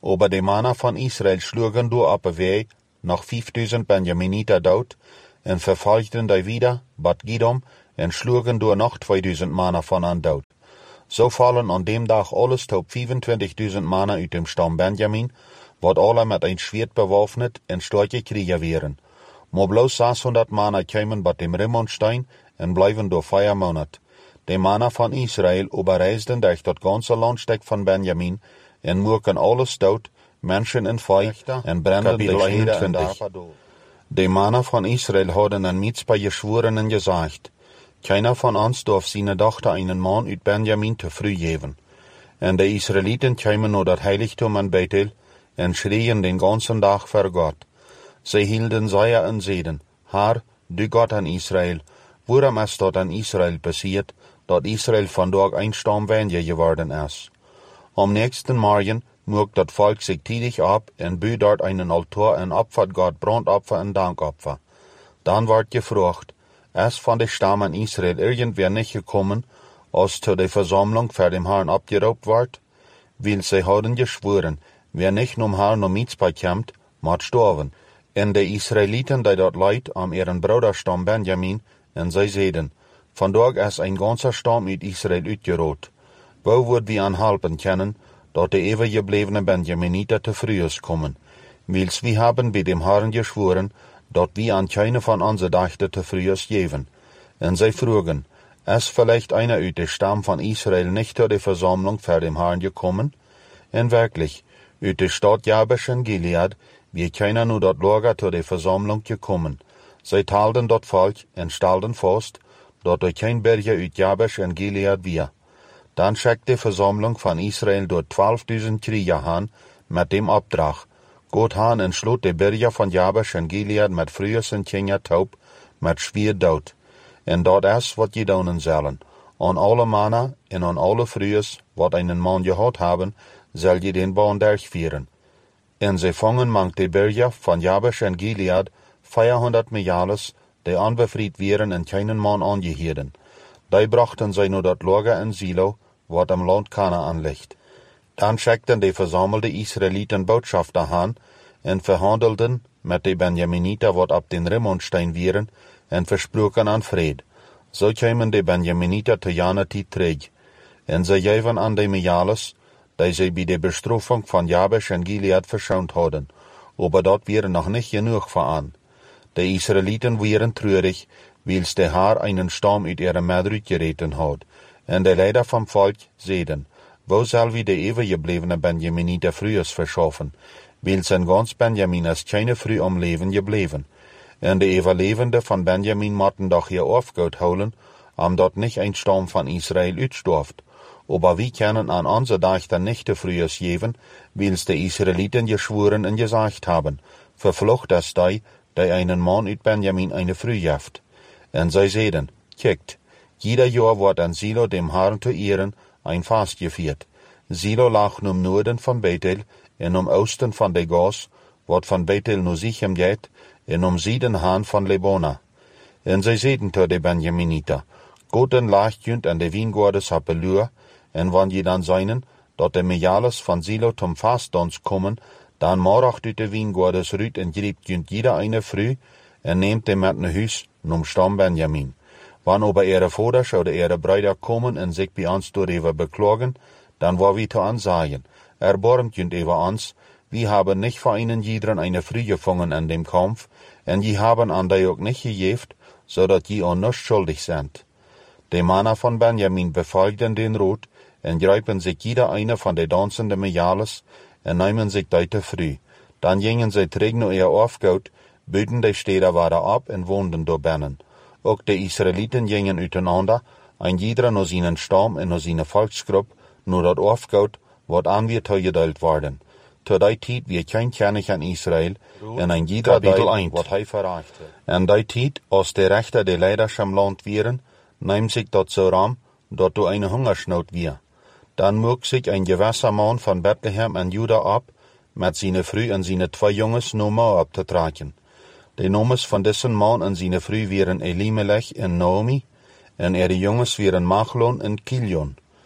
Aber die Männer von Israel schlugen door op een weg noch vijfduizend Benjaminiter dood en verfolgten die wieder, Bad Gidom, en schlugen door noch tweeduizend Männer von an dood. So fallen an dem Tag alles tot vierentwintigduizend Männer uit dem Stamm Benjamin, wat alle met een Schwert bewaffnet en sterke Krieger wären. Maar bloos zeshonderd Männer kämen bei dem Rimmonstein en blijven door vier Monat. Die Männer von Israel überreisden durch das ganze Landstück von Benjamin en moeken alles dood, Menschen en Vieh, en branden de steden en dorpen door. Die Männer von Israel hadden an Mitzpah geschworen en gesagt, keiner von uns darf seine Tochter einen Mann uit Benjamin te früh geben. En de Israeliten kämen naar dat Heiligtum an Bethel en schrien den ganzen Tag vor Gott. Sie hielden Seier en zeiden, Herr, du Gott an Israel, waarom is dat an Israel passiert, dat Israel vandaag een Stamm weniger geworden is? Am nächsten Morgen mocht dat Volk sich tidig ab en bü dort einen Altar en opfert Gott Brandopfer en Dankopfer. Dann ward gefragt, ist von de Stammen Israel irgendwer nicht gekommen, als zu der Versammlung vor dem Herrn abgeraubt ward? Weil sie hadden geschworen, wer nicht um Herrn no Mitzpah kommt, moet sterven. En de Israeliten, die dort leid, am ihren Bruderstamm Benjamin, en zij zeiden, vandaag is ein ganzer Stamm uit Israel uitgeroot. Wo wordt wie aan helpen können, dat de eeuwgeblevene Benjaminiter te frühes kommen? Wils wir haben bei dem Herrn geschworen, dat wir an keine von onze dachten te frühes geben. En zij vroegen, ist vielleicht einer uit de Stamm von Israel nicht zu der Versammlung vor dem Herrn gekommen? En wirklich, uit de Stadt Jabesh en Gilead, wie keiner nur dort Lager zu der Versammlung gekommen. Sie talden dort Volk en stalden fast, dat er kein Berger uit Jabesh en Gilead wir. Dann schickt die Versammlung von Israel dort zwölftausend Krieger han, mit dem Auftrag, Gott han en slot de Berger von Jabesh en Gilead mit frühes en Kinder taub, mit schwer dood. En dat is wat je doen zullen. An alle Männer en an alle frühes, wat einen Mann gehad haben, zal je den Baan durchführen. En sie fangen mangt de Berger von Jabesh en Gilead vierhonderd Mijales, die anbefried wären en keinen Mann angehieden. Die brachten sie nur dat Lager in Silo, wat am Land Kanaan ligt. Dann schickten die versammelte Israeliten Botschafter han en verhandelten mit de Benjaminiter, wat ab den Rimmonstein wären, en versproken an Fred. So kämen de Benjaminiter te Janeti terug. En sie gaven an de Mijales, die sie bei der Bestrafung von Jabesh en Gilead verschont hadden. Aber dat wäre noch nicht genug für an. Die Israeliten wären treurig, wils der Herr einen Stamm uit ihre Mädel gereten hat. En de Leider vom Volk zeiden, wo soll wir die eeuwgeblevene Benjaminiter frühes verschaffen, wils en ganz Benjamin is keine früh am Leben gebleven. En de Überlebende von Benjamin mochten doch hier aufgeholt holen, am dort nicht ein Stamm von Israel uitstorft. Aber wir können an unser Dachter nicht de frühes geben, wils die Israeliten geschworen en gesagt haben, verflucht das die, die einen Mann uit Benjamin eine früh jaft. En zij zeiden, kijkt, jeder Jahr wordt an Silo dem Herrn zu ehren ein Fast geviert. Silo lag um Norden von Bethel en um Osten von de Gas, wat van Bethel nu Sichem geht, en um Süden Haan von Lebona. En zij zeiden te de Benjaminiter, Goten lag junt an de Wiengordes Happelur, en wann je dan seinen, dat de Mijales van Silo zum Fastdans kommen, dan moracht uit de Wiengordes Rüt en griebt junt jeder eine früh, en neemt dem met ne huis, num Stamm Benjamin. Wann aber ihre Voders oder ihre Brüder kommen en sich bei uns darüber beklagen, dann war wir zu ansagen, erbarmt junt über uns, wir haben nicht für einen jederen eine Früh gefangen an dem Kampf, en die haben an die auch nicht gegeft, so dat die an nichts schuldig sind. Die Männer von Benjamin befolgten den Rot, en greifen sich jeder eine von den tanzenden Mijales, en nehmen sich deute früh. Dann gingen sie träg nur ihr Aufgaut, büten die Städte weiter ab en woonden dort binnen. Auch die Israeliten gingen uiteinander, ein jeder nur seinen Stamm en nur seine Volksgruppe, nur dat Aufgaut, wat an wir teugedeilt worden. Zu der Zeit wir kein König an Israel, en ein jeder deil, wat hij verrachte. En die Zeit, als die Rechter der Leiders am Land wären, nahm sich dat so ram, dat du eine Hungersnot wir. Dann mog sich ein gewisser Mann von Bethlehem en Juda ab, mit seine Früh en seine zwei Junges no Moab te traken. Die Nomes von dessen Mann en seine Früh wären Elimelech en Naomi, en ihre Junges wären Machlon en Kilion.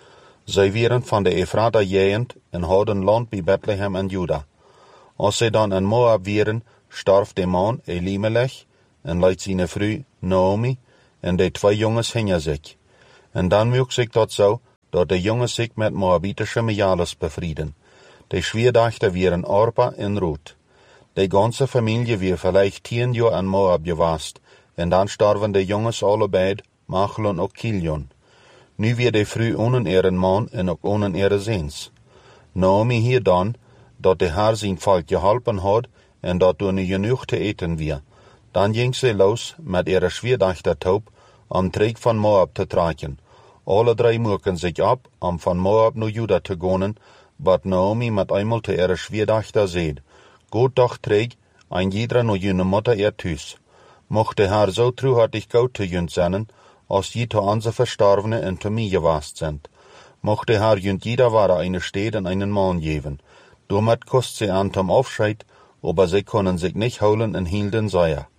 Zij waren van de Ephrata jegend en hadden land bij Bethlehem en Juda. Als zij dan in Moab waren, starf de man Elimelech en leidt zijn vrouw Naomi en de twee jongens hingen zich. En dan mocht zich dat zo, dat de jongens zich met Moabitische Mejalis bevrieden. De Schwiedachten waren Orpa en Ruth. De ganze familie weer vielleicht tien jaar in Moab geweest, en dan starven de jongens allebei, Machlon ook Kilion. Nu weer de vrouw ohne ihren man en ook ohne ihre Seens. Naomi hier dan, dat de haar zijn volk geholpen had, en dat er nu genoeg te eten weer. Dan ging ze los met ihre Schwiedachter-Taub, om terug van Moab te trekken. Alle drei moeken zich op, om van Moab naar Juda te gaan, wat Naomi met eenmaal te ihre Schwiedachter zeid. Goed doch terug, ein jeder naar jene Mutter ihr thuis. Mochte haar zo truhartig goed te junt zijn, als je te onze Verstorvene en te mij geweest sind. Mochte haar junt jeder ware eine Stadt en einen Mann geven. Damit kost sie an zum Aufscheid, aber sie können sich nicht holen en hielden Seier.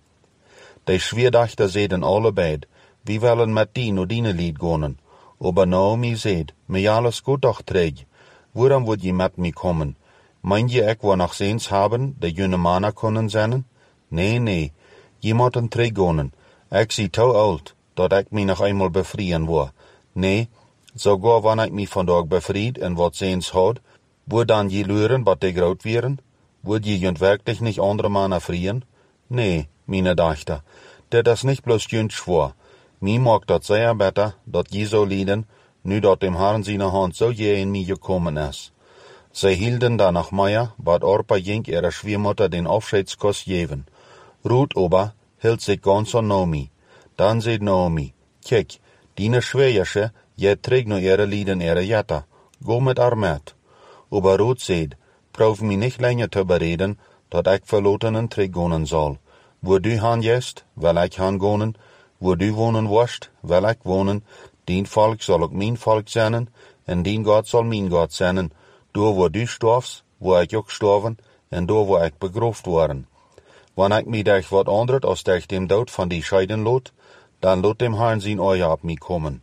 De Schwiedachter zeiden allebei, wie wollen met die no diene Lied gonen. Aber Naomi zeid, mir alles gut doch träg. Woran würd je met mi kommen? Meint je ek wo noch Seens haben, de jüne Mana können sennen? Nee, nee, je motten träg gonen. Ik zie te oud, dat ik mi noch einmal befrieren woor. Nee, sogar wann ik mi vandaag befried en wat Seens had, woord dan je luren wat de groot wieren? Woord je junt wirklich nicht andere Mana frieren? Nee, meine Dachter, dat is nicht bloß junt schwor. Mi mag dat sehr beter, dat je so lieden, nu dat dem Herrn seine Hand so je in mi gekommen is. Zij hielden dan nach Meier, wat Orpa jink ihrer Schwiemutter den Aufscheidskuss geven. Ruth aber hielt sich ganz an Naomi. Dann seht Naomi, kijk, dine Schwiegersche, je trägt no ihre Lieden ihre Jetta. Go mit haar met. Aber Ruth seht, proef mi nicht länger te bereden, dat ik verlotenen träg gonen soll. Wo du han jest, wil ik han gonen, wo du wonen worst, wil ik wonen, dien volk zal ook mijn volk zijn, en dien God zal mijn God zijn, door wo du storfst, wo ik ook storven, en door wo ik begroofd worden. Wanneer ik mi durch wat andert als durch dem dood van die scheiden lot, dan lot dem Herrn zijn oor op mi komen.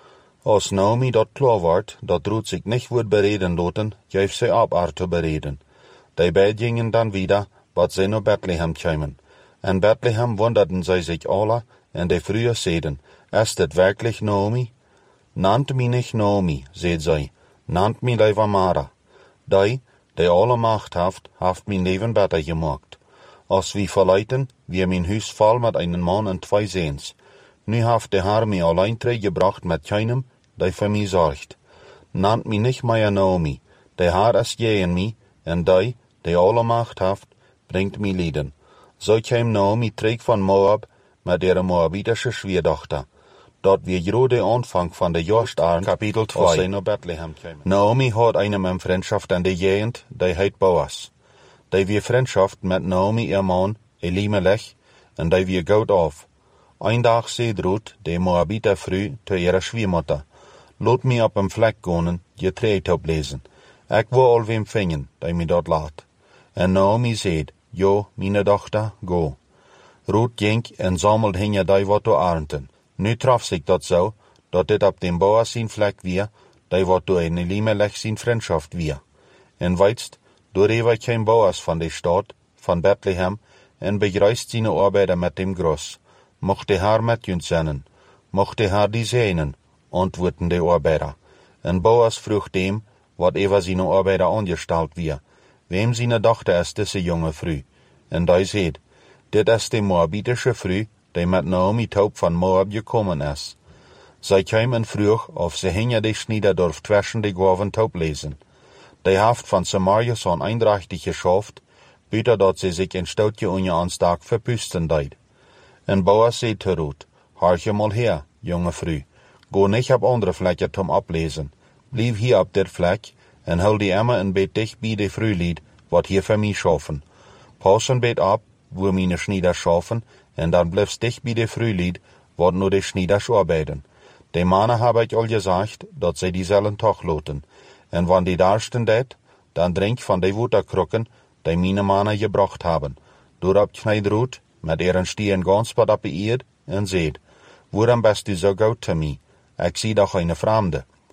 Als Naomi dat klar wordt, dat Ruth zich nicht wordt bereden loten, geeft zij op haar te bereden. Die beiden gingen dan wieder, wat zij naar Bethlehem kwamen. In Bethlehem wunderten zij zich alle, en de vrouwen zeiden, is dit wirklich Naomi? Nannt mi nicht Naomi, zeid zij, nannt mi liever Mara. Die, die alle Macht haft, haft mein Leben beter gemacht. Als wie verleiten, wie mein Huis voll mit einem Mann und zwei Seens. Nu haft der Herr mi allein gebracht mit keinem, die für mi sorgt. Nannt mi nicht mehr Naomi, der Herr ist je in mi, en die, die alle Macht haft, bringt mi Lieden. So kam Naomi terug van Moab mit ihrer moabitische Schwiedachter. Dort wir gerade Anfang von der Jahrstaren, Kapitel zwei, als sie nach Bethlehem kamen. Naomi hat einem in Freundschaft an der Gegend, die heit Boas. Die wir Freundschaft mit Naomi ihr Mann, Elimelech, und die wir gut auf. Ein Tag seht Ruth, die Moabiter Frau, zu ihrer Schwiemutter. Lot mi op een Fleck gonen, je treed oplesen. Ik wil al wem vingen, die mi dat laat. En Naomi zeid, jo, meine Dochter, go. Ruth ging en sammelt hinja die wat door arnten. Nu traf zich dat zo, dat dit op den Boas zijn Fleck weer, die wat door een Elimelech zijn Freundschaft weer. En weitst, door eeuwig geen Boas van de stad, van Bethlehem, en begreist zijn arbeider met dem Gros. Mochte haar met junt zennen, mochte haar die zeenen, antwoorden de arbeider. En Boas vroeg dem, wat ever zijn arbeider angestalt weer, wem zijn dochter is deze jonge vrouw. En die zeid, dit is de Moabitische vrouw, die met Naomi Taub van Moab gekommen is. Zij kwam en vroeg of ze hinja de Schniederdorf zwischen de Gorven Taub lesen. Die haft van Samaria zo'n eindrachtig geschaft, büter dat ze zich een stoutje unje aanstak verpusten deed. En Boas zei te Ruth, harche mal her, jonge vrouw, go nicht op andere Flecken zum ablesen. Blieb hier op dit Fleck, en hou die Emma en beet dicht bij de vrouwlied, wat hier voor mij schaffen. Passen beet ab, wo meine Schnieders schaffen, en dan blijfst dicht bij de vrouwlied, wat nur de Schnieders arbeiden. De mannen habe ich al gesagt, dat zij dieselben Tag loten. En wann die darsten det, dan drink van de Wutterkrucken, die meine mannen gebracht haben. Doorop kneid Ruth, met ihren Stieren ganz wat op eerd, en zeid, waarom bist du so gut zu mij? Ik zie doch eine Fremde.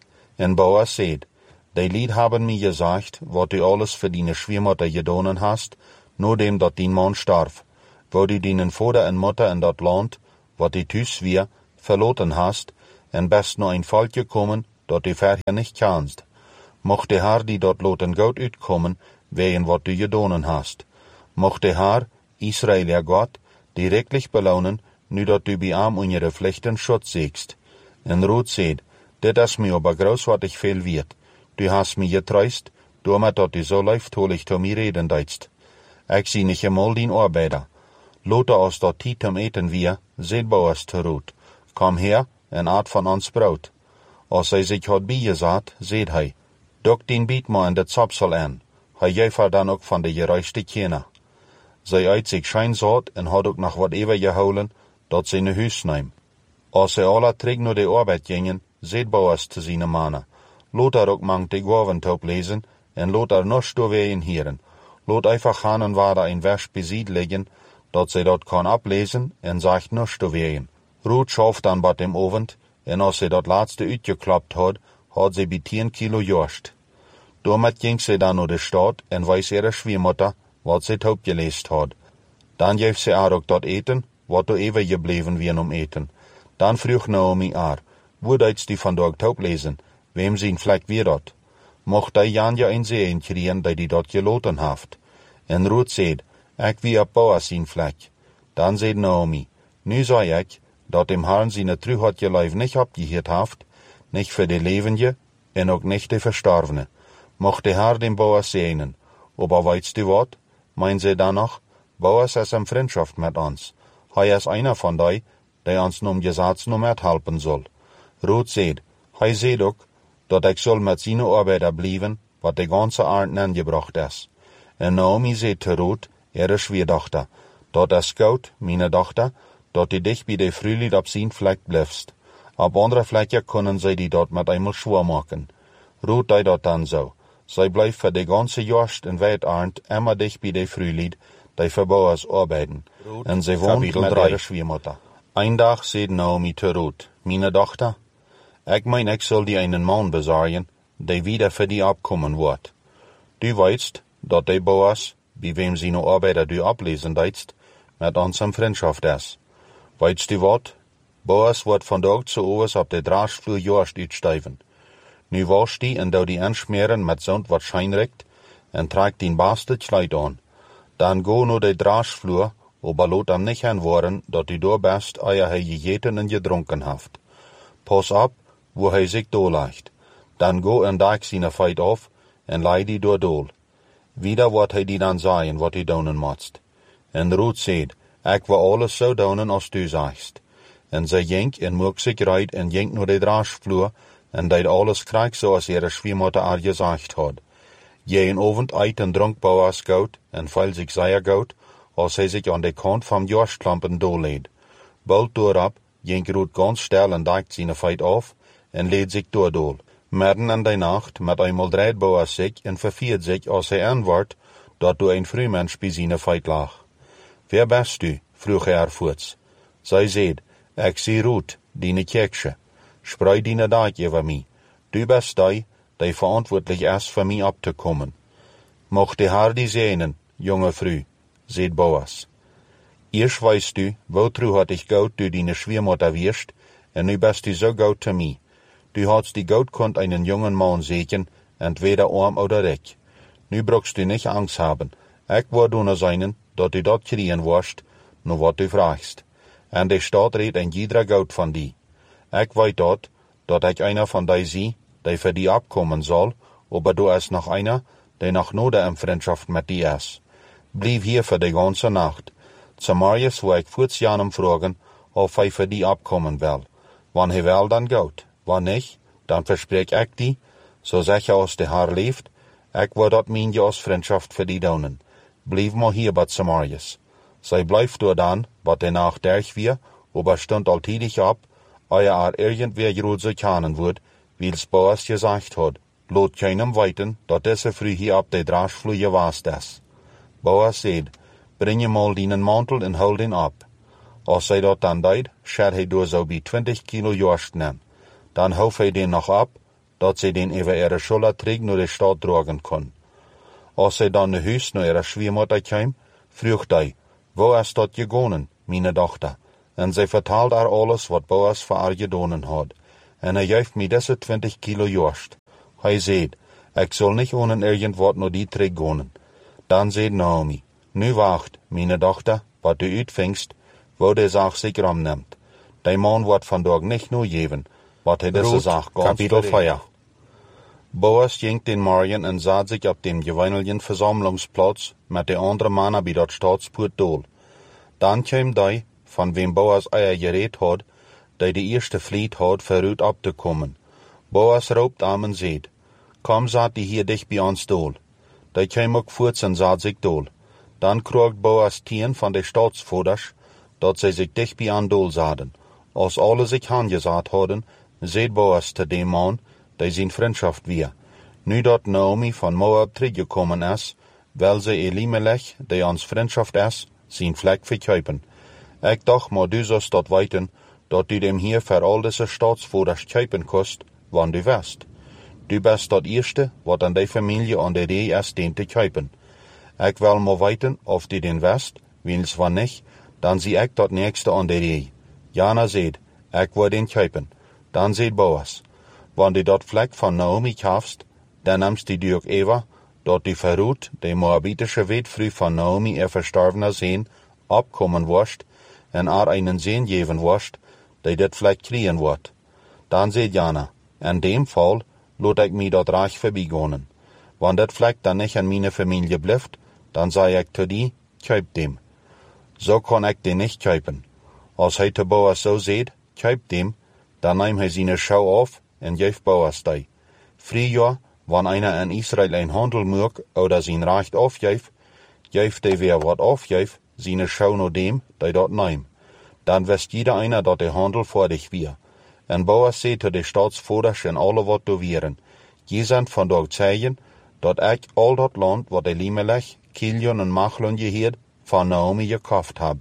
En Boas seed, die Lied haben mir gesagt, wat du alles für deine Schwiegermutter gedonen hast, nur dem dat dein Mann starf, wo du deinen Vater en Mutter in dat Land, wat du tüs wir, verloten hast, en best nur ein Fall gekommen, dat du verher nicht kannst. Mocht de Herr die dort loten gut uitkommen, wegen wat du gedonen hast. Mocht de Herr, Israel ja Gott, direktlich belohnen, nu dat du bei am unsere Pflichten Schutz siegst. En Ruth seht, dit is mir aber groß wat ich viel wird. Du hast mir getreust, damit dat du so leiftolig zu mir reden deitst. Ich sie nicht einmal din Arbeiter. Lote aus dat Tiet zum Eten wir, seht Boas zu Ruth. Komm her, en art von ons Brot. Als hij sich hat bijgesagt, seht hij, dok din biet ma in de Zapsel an. Hij jäfer dan ook van de gereiste Kinder. Zij uit sich scheinsaat en had ook nog wat ever gehouden, dat ze in de huis neem. Als ze alle terug naar de arbeid gingen, seht Boas te zijn mannen. Lot er ook mang de Gaventop lezen, en lot er nog stoeweien hieren. Lot einfach gaan en waar een vers besied liggen, dat ze dat kan ablezen, en zegt nog stoeweien. Ruth schaft dan bat im Ovent, en als ze dat laatste uitgeklappt had, had ze bij tien kilo jorst. Damit ging ze dan naar de stad en wees ihre Schwiegermutter, wat ze taub geleest had. Dan geef ze haar ook dat eten, wat er even gebleven wie om eten. Dan vroeg Naomi haar, wo deitst die vandaag taub lezen, wem zijn vlek weer dat? Mocht hij Jan ja een zee kriegen, die die dat geloten haft. En Ruth zeid, ik wie op Boas zijn vlek. Dan zeid Naomi, nu zei ik, dat dem Herrn seine Trü hat je Leif nicht abgehiert haft, nicht für de Levende, en ook nicht de Verstorvene. Mocht de Herr dem Boas segnen. Aber weißt du wat? Meinen sie dann noch, Boas ist in Freundschaft mit uns. Hij is einer von die, der uns num Gesetz nur mehr helfen soll. Ruth seht, hij seht ook, dat ik soll mit seine Arbeiter blieben, wat de ganze Art angebracht is. En Naomi seht zu Ruth, ihre Schwiegertochter, dat is gut, meine Tochter, dat du dich bei de Frühlied ab sin Fleck bliffst. Ab andere Flecken können sie die dort mit einmal schwur machen. Ruth dei dat dann so. Sie bleibt für de ganze Jorst en Weitarnd immer dich bei de Frühlied, die für Boas arbeiten. En sie wohnt mit ihrer Schwiegermutter. Ein Tag seht Naomi zu Ruth, meine Tochter, ich mein, ich soll die einen Mann besorgen, der wieder für die abkommen wird. Du weißt, dat de Boas, bei wem sie no Arbeiter du ablesen deitst, mit uns in Freundschaft ist. Weißt du wat? Boas wird von Tag zu Overs ab der Draschflur Jorst uitsteiven. Nu wasch die en dou die anschmieren mit zond wat scheinrekt en tragt den beste Kleid an. Dan go no de Draschflur, aber lot am nicht anworen, dat du do best eier he gegeten en gedrunken haft. Pass ab, wo he sich do leicht. Dan go en dag sine Feit auf en lei die door dol. Wieder wat he die dan sagen, wat du donen motst. En Ruth seht, ik wil alles zo doen als du sagst. En ze jenk en moek zich reit en jenk naar de Draschflur en deed alles krijg zoals ihre Schwiegermutter haar gesagt had. Jeden Abend eit en dronk Boas goud en feil zich sehr goud, als hij zich aan de kant van Jorstklampen doorleed. Bald doorab jenk Ruth ganz stil en dakt zijn Feit auf en leed zich doordol. Midden in de nacht met eenmaal dreid Boas zich en verviert zich als hij aanwart, dat du een Frühmensch bij zijn Feit lag. Wer bist du? Vroeg er voorts. Zij zeid, ik zie Ruth, die Kirche. Sprei die Dag over mij. Du bist die, die verantwortlich ist, für mich abzukommen. Mocht de Herr die segnen, junge Frau, seht Boas. Erst weißt du, wozu hat ich Gott du deine Schwiegermutter wirst, und nu bist du so gut zu mir. Du hast die Gott konnt einen jungen Mann segnen, entweder arm oder reich. Nu brauchst du nicht Angst haben. Ich werde nur sein, dat du dat kriegen wirst, nur wat du fragst. En de Staat redt ein jeder Geld von die. Ich weet dat, dat ich einer von die sie, die für die abkommen soll, aber du ist noch einer, der noch nur in Freundschaft mit die ist. Blieb hier für die ganze Nacht. Zamarius wo ich vierzig Jahren fragen, ob er für die abkommen will. Wann er will, dann gut. Wann nicht, dann versprech ich die, so sicher als der Herr lebt, ich will dat mein als Freundschaft für die donen. Blieb mal hier bei Zamarius. Zij blijft door dan, wat de nacht derg weer, aber stund altidig ab, euer er irgendwer groot so kennen wird, wie's Boas gesagt hat. Lot keinem weiten, dat diese früh hier ab de Draschflur gewast ist. Boas seid, bring mal deinen Mantel en hol den ab. Als zij dat dan deed, schert hij door zo bij twintig kilo Jorst nemen. Dan hoef hij den nog ab, dat ze den over ihre Schulter terug naar de stad dragen kon. Als ze dan naar huis naar ihre Schwiemutter kwam, vroeg hij, wo is dat gegaan, meine Tochter? En zij vertelde haar alles, wat Boas voor haar gedaan had. En hij geeft mij deze twintig kilo jorst. Hij zei, ik zal niet ohne irgendwat naar die terug gaan. Dan zei Naomi, nu wacht, meine Tochter, wat du uitvingst, wo de zaak zich ramneemt. Die man wordt vandaag niet nur geven, wat hij deze zaak ganz Kapitel vier. Boas ging den Morgen en zat zich op dem gewöhnlichen Versammlungsplatz met de andere mannen bij dat Staatspoort dool. Dan kwam die, van wem Boas eier gereed had, die de eerste vliet had, vooruit op te komen. Boas roept aan en zei, kom zat die hier dicht bij ons dool. Die kwam ook voort en zat zich dool. Dan kroeg Boas tien van de staatsvoders, dat zij zich dicht bij aan dool zaten. Als alle zich aangezet hadden, zei Boas te dem man, die zijn vriendschaft weer. Nu dat Naomi van Moab teruggekomen is, wil ze Elimelech, die ons vriendschaft is, zijn vlek verkuipen. Ik dacht, maar du zost dat weten, dat du dem hier voor al deze staatsvoders kuipen kost, wanneer du wist. Du bist dat eerste, wat aan die familie aan de ree is, den te kuipen. Ik wil maar weten, of du den wist, wils van niet, dan zie ik dat nächste aan de ree. Jana zei, ik wil den kuipen. Dan zei Boas, wanneer du dat vlek van Naomi kaufst, dan nimmst du ook Eva, dat du verruut, de moabitische weetvrouw van Naomi er verstorvene zeen, opkomen worst, en haar einen zeen geven worst, die dit vlek kriegen wordt. Dan zei Jana, in dem Fall, laat ik mij dat reich voorbijgaan. Wanneer dit vlek dan niet in mijn familie blijft, dan zei ik te die, kuip dem. Zo kan ik den niet kuipen. Als hij te Boas zo zegt, kuip dem, dan neemt hij zijn schouw af en geeft Boas die. Früher, wanneer einer in Israël een handel maakt, oder zijn recht afgeeft, geeft hij weer wat afgeeft, zijn schouw naar dem, die dat neemt. Dan wist jeder einer, dat de handel voordig weer. En Boas zei te de staatsvoders en alle wat do wieren, je zijn vandaag zeigen, dat ik al dat land, wat Elimelech, Kilion en Machlon geheerd, van Naomi gekauft heb.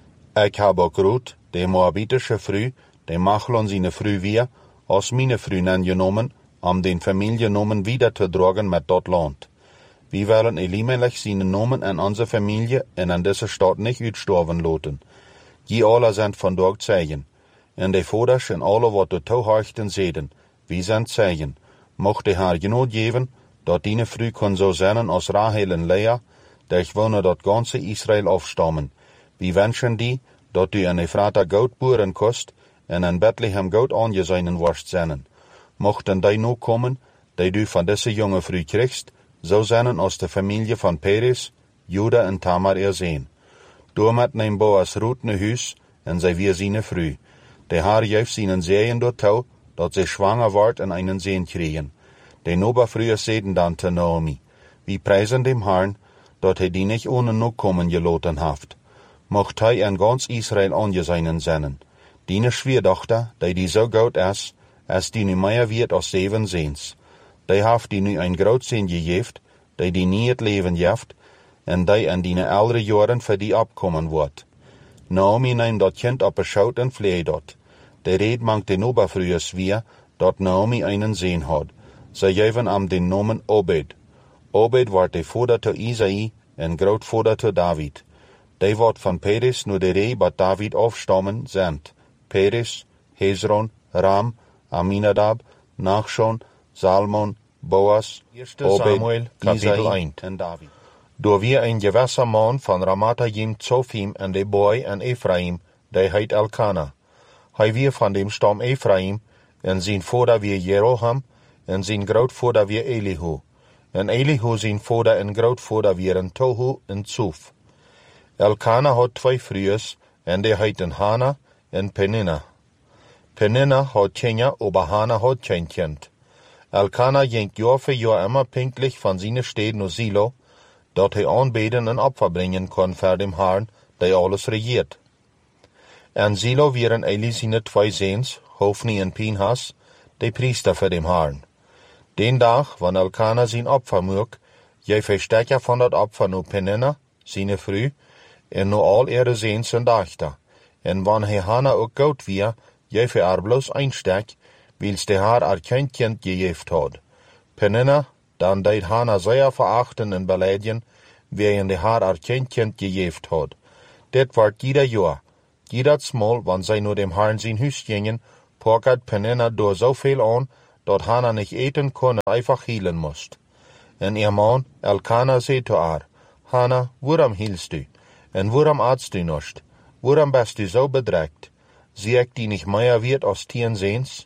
Ik heb ook Ruth, de moabitische vrouw, de Machlon zijn vrouw weer, als mijn vriendin genomen, om den familienomen wieder te dragen met dat land. We willen Elimelech zijn nomen en onze familie en in deze stad niet uitstorven laten. Je alle zijn vandaag zeigen. En de voders en alle wat de toehoorten zeden, wie zijn zeigen. Mocht de haar genoeg geven, dat die vrouw kon zo zijn als Rahel en Lea, die gewoon dat ganze Israël afstammen. We wensen die, dat du in Ephrata goud boeren kost, en in Bethlehem goud aangezeinen worst zijn. Mochten die nu komen, die du van deze jonge vrouw kriegst, zo zijn als de familie van Peres, Juda en Tamar er zijn. Doormet neemt Boas Ruth naar huis, en zij weer zijn vrouw. De haar geeft zijn zeeën door touw, dat zij zwanger wordt en einen zeen krijgen. De Nobervrouw zeiden dan te Naomi, wie prijzen dem Herrn, dat hij die niet ohne nu komen gelaten heeft. Mocht hij in ganz Israël aangezeinen zijn. Die Schwierdochter, die die zo goud is, is die nu meer wird als zeven zeens. Die heeft die nu een groot zeen gegeven, die die nie het leven geeft, en die in die oudere jaren voor die opkomen wordt. Naomi neemt dat kind op een schout en vleed dat. De reed mangt de Nobervrouw zwier, dat Naomi einen zeen had. Zij geven hem den namen Obed. Obed wordt de vader te Isaï en grootvader te David. Die wordt van Peres nu de ree wat David afstammen zendt. Peres, Hezron, Ram, Aminadab, Nachshon, Salmon, Boas, Obed, Isaï en David. Door weer een gewisse man van Ramathaim Zophim en de boy en Ephraim, die heet Elkana. Hij weer van dem stam Ephraim, en zijn vader weer Jeroham, en zijn grootvader weer Elihu. En Elihu zijn vader en grootvader weer Tohu en Tsuf. Elkana had twee vrouwen, en die heeten Hana en Penina. Penina had Kenya, aber Hana had geen kind. Elkana ging jaar voor jaar immer pinklich van zijn steden naar Silo, dat hij aanbeden en opfer brengen kon voor dem Herrn, die alles regiert. En Silo wieren Eli zijn twee zeens, Hofni en Pinhas, de priester voor dem Herrn. Den dag, wanneer Elkana zijn opfer moek, jij verstekker van dat opfer nu Penina, zijn vrouw, en nu al ihre zeens en dachter. En wanneer hij Hana ook goud weer, jij voor haar bloos einstek, wils de haar haar kein kind gegeeft had. Peninna, dan deed Hana zeer verachten en beleiden, wien de haar haar kein kind gegeeft had. Dit wordt jeder jaar. Jeder smal, wann zij nur dem Herrn zijn huis gingen, pokert Peninna door zoveel aan, dat Hana nicht eten kon en einfach hielen moest. En ihr man, Elkana, zei zu haar, Hana, waarom hielst du? En waarom aatst du nicht? Waarom bist du so bedrängt? Zie ik die nicht mehr wird als tien seens?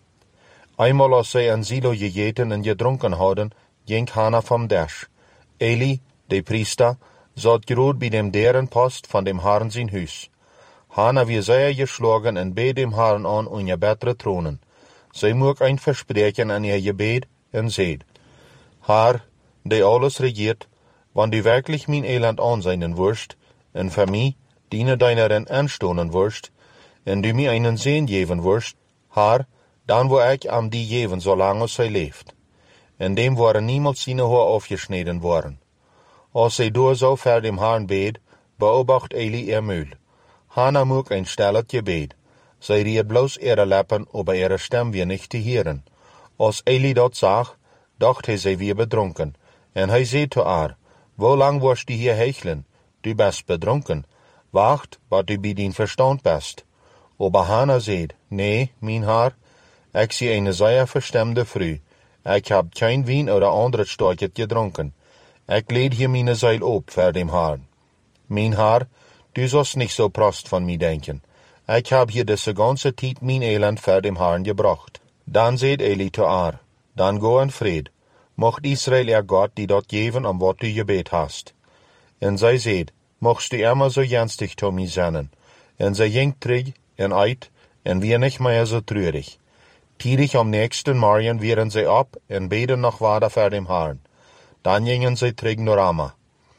Einmal als zij een Silo gegeten en gedronken hadden, ging Hana vom Tisch. Eli, de priester, zat groot bij dem derenpost van dem Herrn zijn huis. Hana wie zeer geschlagen en beet dem Herrn aan om je betere tronen. Zij mocht een verspreken aan ihr gebed en zeid, Herr, die alles regiert, wann du wirklich mein Elend ansehen wirst, en für mich diene deineren anstonen wirst, en du mir einen Sehn geben wirst, Herr, dann wo ich am die geben, solange sie lebt. En dem waren niemals seine Haar aufgeschnitten worden. Als sie door so ver dem Herrn bet, beobacht Eli ihr Mühl. Hana mocht ein stilles Gebet. Zij riet bloß ihre Lippen, aber ihre Stimme wir nicht zu hören. Als Eli dat zag, dacht hij zij weer bedronken. En hij zei zu haar, wo lang wirst du hier hecheln? Du bist bedronken. Wacht, wat du bij din Verstand bist. Aber Hana zei, nee, mein Herr, ich zie eine sehr verstemde Früh. Ich hab kein Wein oder anderes Storchet gedronken. Ich led hier meine Seil op für dem Herrn. Mein Herr, du sollst nicht so prost von mir denken. Ich hab hier diese ganze Zeit mein Elend für dem Herrn gebracht. Dann seht Eli zu haar, dann go in Fried. Mocht Israel ihr Gott die dort geben, um wat du gebet hast. En zij seht, mochtst du immer so jenstig zu mir sein. En zij ging terug en uit, en wir nicht mehr so trürig. Tidig am nächsten Morgen wieren sie ab en beten noch weiter für dem Herrn. Dann gingen sie terug nach Rama.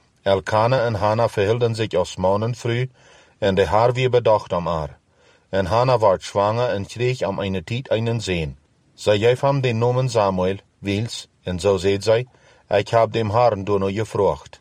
Elkana en Hana verhielten sich aus Morgen früh, en de Herr wie bedacht am haar. En Hana ward schwanger en kreeg am eine Tiet einen Sehn. Zij gaf hem den Namen Samuel, wils, en so seht zij, ich hab dem Herrn door noch gefragt.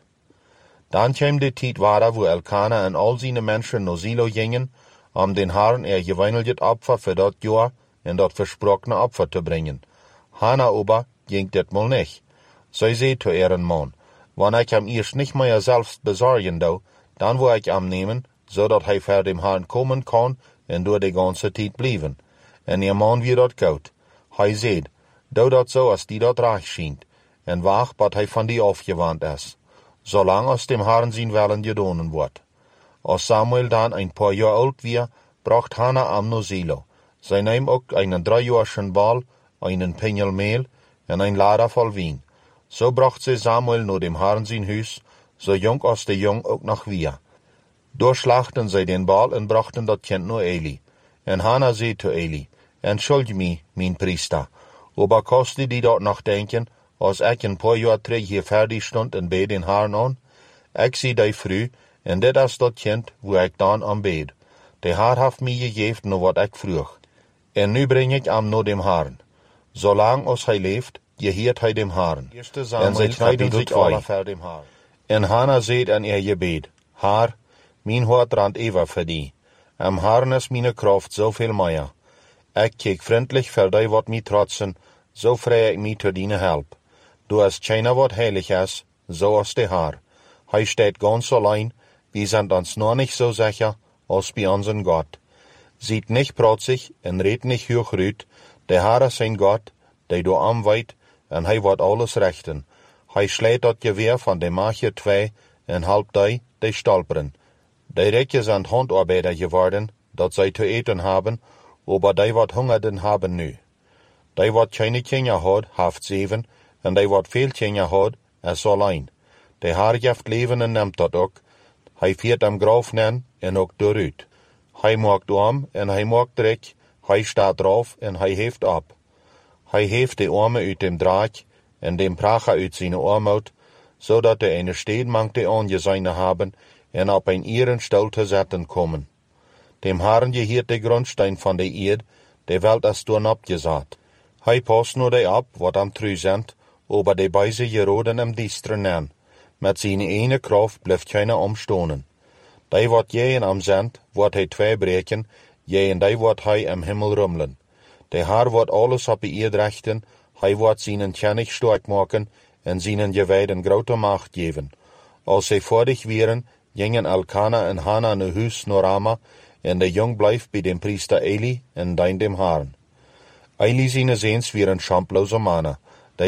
Dann kam die Tiet weiter, wo Elkana en all seine Menschen nach Silo gingen, um den Herrn ihr gewöhnliches Opfer für dat Jahr en dat versprochene Opfer zu bringen. Hana aber ging dit mal nicht. Zij zei zu ihren Mann, wann ich am erst nicht mehr selbst besorgen do, dann wo ich am nehmen, so dat hij für dem Herrn kommen kann en door de ganze Tijd blijven. En ihr Mann wie dat gut. Hij zei, doe dat so, als die dat recht schient, en wacht, wat hij van die afgewandt is, zolang als dem Herrn zijn Willen gedonen wordt. Als Samuel dann ein paar Jahre alt war, bracht Hana am no Silo. Zij nahm ook einen dreijahrschen Ball, einen Pinjel Mehl en ein Lader voll Wein. So bracht sie Samuel nur dem Herrn sein Huis, so jung als der Jung auch noch wir. Durchschlachten sie den Ball en brachten dat Kind nur Eli. En Hana zei zu Eli, entschuldig mich, mein Priester, aber kostet die dort noch denken, als ich ein paar Jahre terug hier fertig stond en bed den Herrn an? Ich zie die früh, en dit is dat kind, wo ich dan am bed. Der Herr hat mir gegeben, nur wat ich vroeg. En nu bring ich am nur dem Herrn. Solang als hij leeft, geheert hij dem Herrn. En zij knijden sich alle voor dem Herrn. En Hana zeet an ihr Gebet, Herr, mein Hort rand ever für die. Am Herrn ist meine Kraft so viel mehr. Ich kijk freundlich für die wat mi trotzen, so freue ich mich zu deine Help. Du hast keiner wat heilig ist, so als der Herr. Hij steht ganz allein, wir sind uns noch nicht so sicher, als bei unseren Gott. Sieht nicht protzig en red nicht hochrüt, der Herr ist ein Gott, der du anweit, en hij wird alles rechten. Hij schlägt dat Gewehr von dem Mache zwei, en halb die, die stolperen. Die Räcke sind Handarbeiter geworden, dat zij zu eten haben, aber die wat hungerden haben nu. Die wat keine Kinder hat, haft zeven, en die wat veel Kinder hat, is allein. Der Herr geeft leven en neemt dat ook. Hij viert am Graf nen en ook doorut. Hij maakt arm en hij maakt drek, hij staat drauf en hij heeft ab. Hij heeft de arme uit dem draak en dem pracher uit zijn armoed, zodat de eine steenmangte aangezeine haben en op een ihren Stuhl te zetten kommen. Dem Herrn gehiert de Grundstein van de Erd, de Welt is toen abgesaat. Hij past nur de ab, wat am trü sind, aber de beise geroden am diesteren nen. Met zijn ene Kraft blijft keiner omstonen. Die wat jeën am sind, wordt hij twee breken, jeën die wordt hij am Himmel rummelen. Der Herr wird alles op die Erde richten, hij wird seinen König stark machen en seinen Geweiden grote Macht geben. Als sie fertig wären, gingen Elkana en Hannah naar huis naar Rama, en de jong bleef bij dem Priester Eli en dien dem Herrn. Eli seine Seens wären schamplose Männer,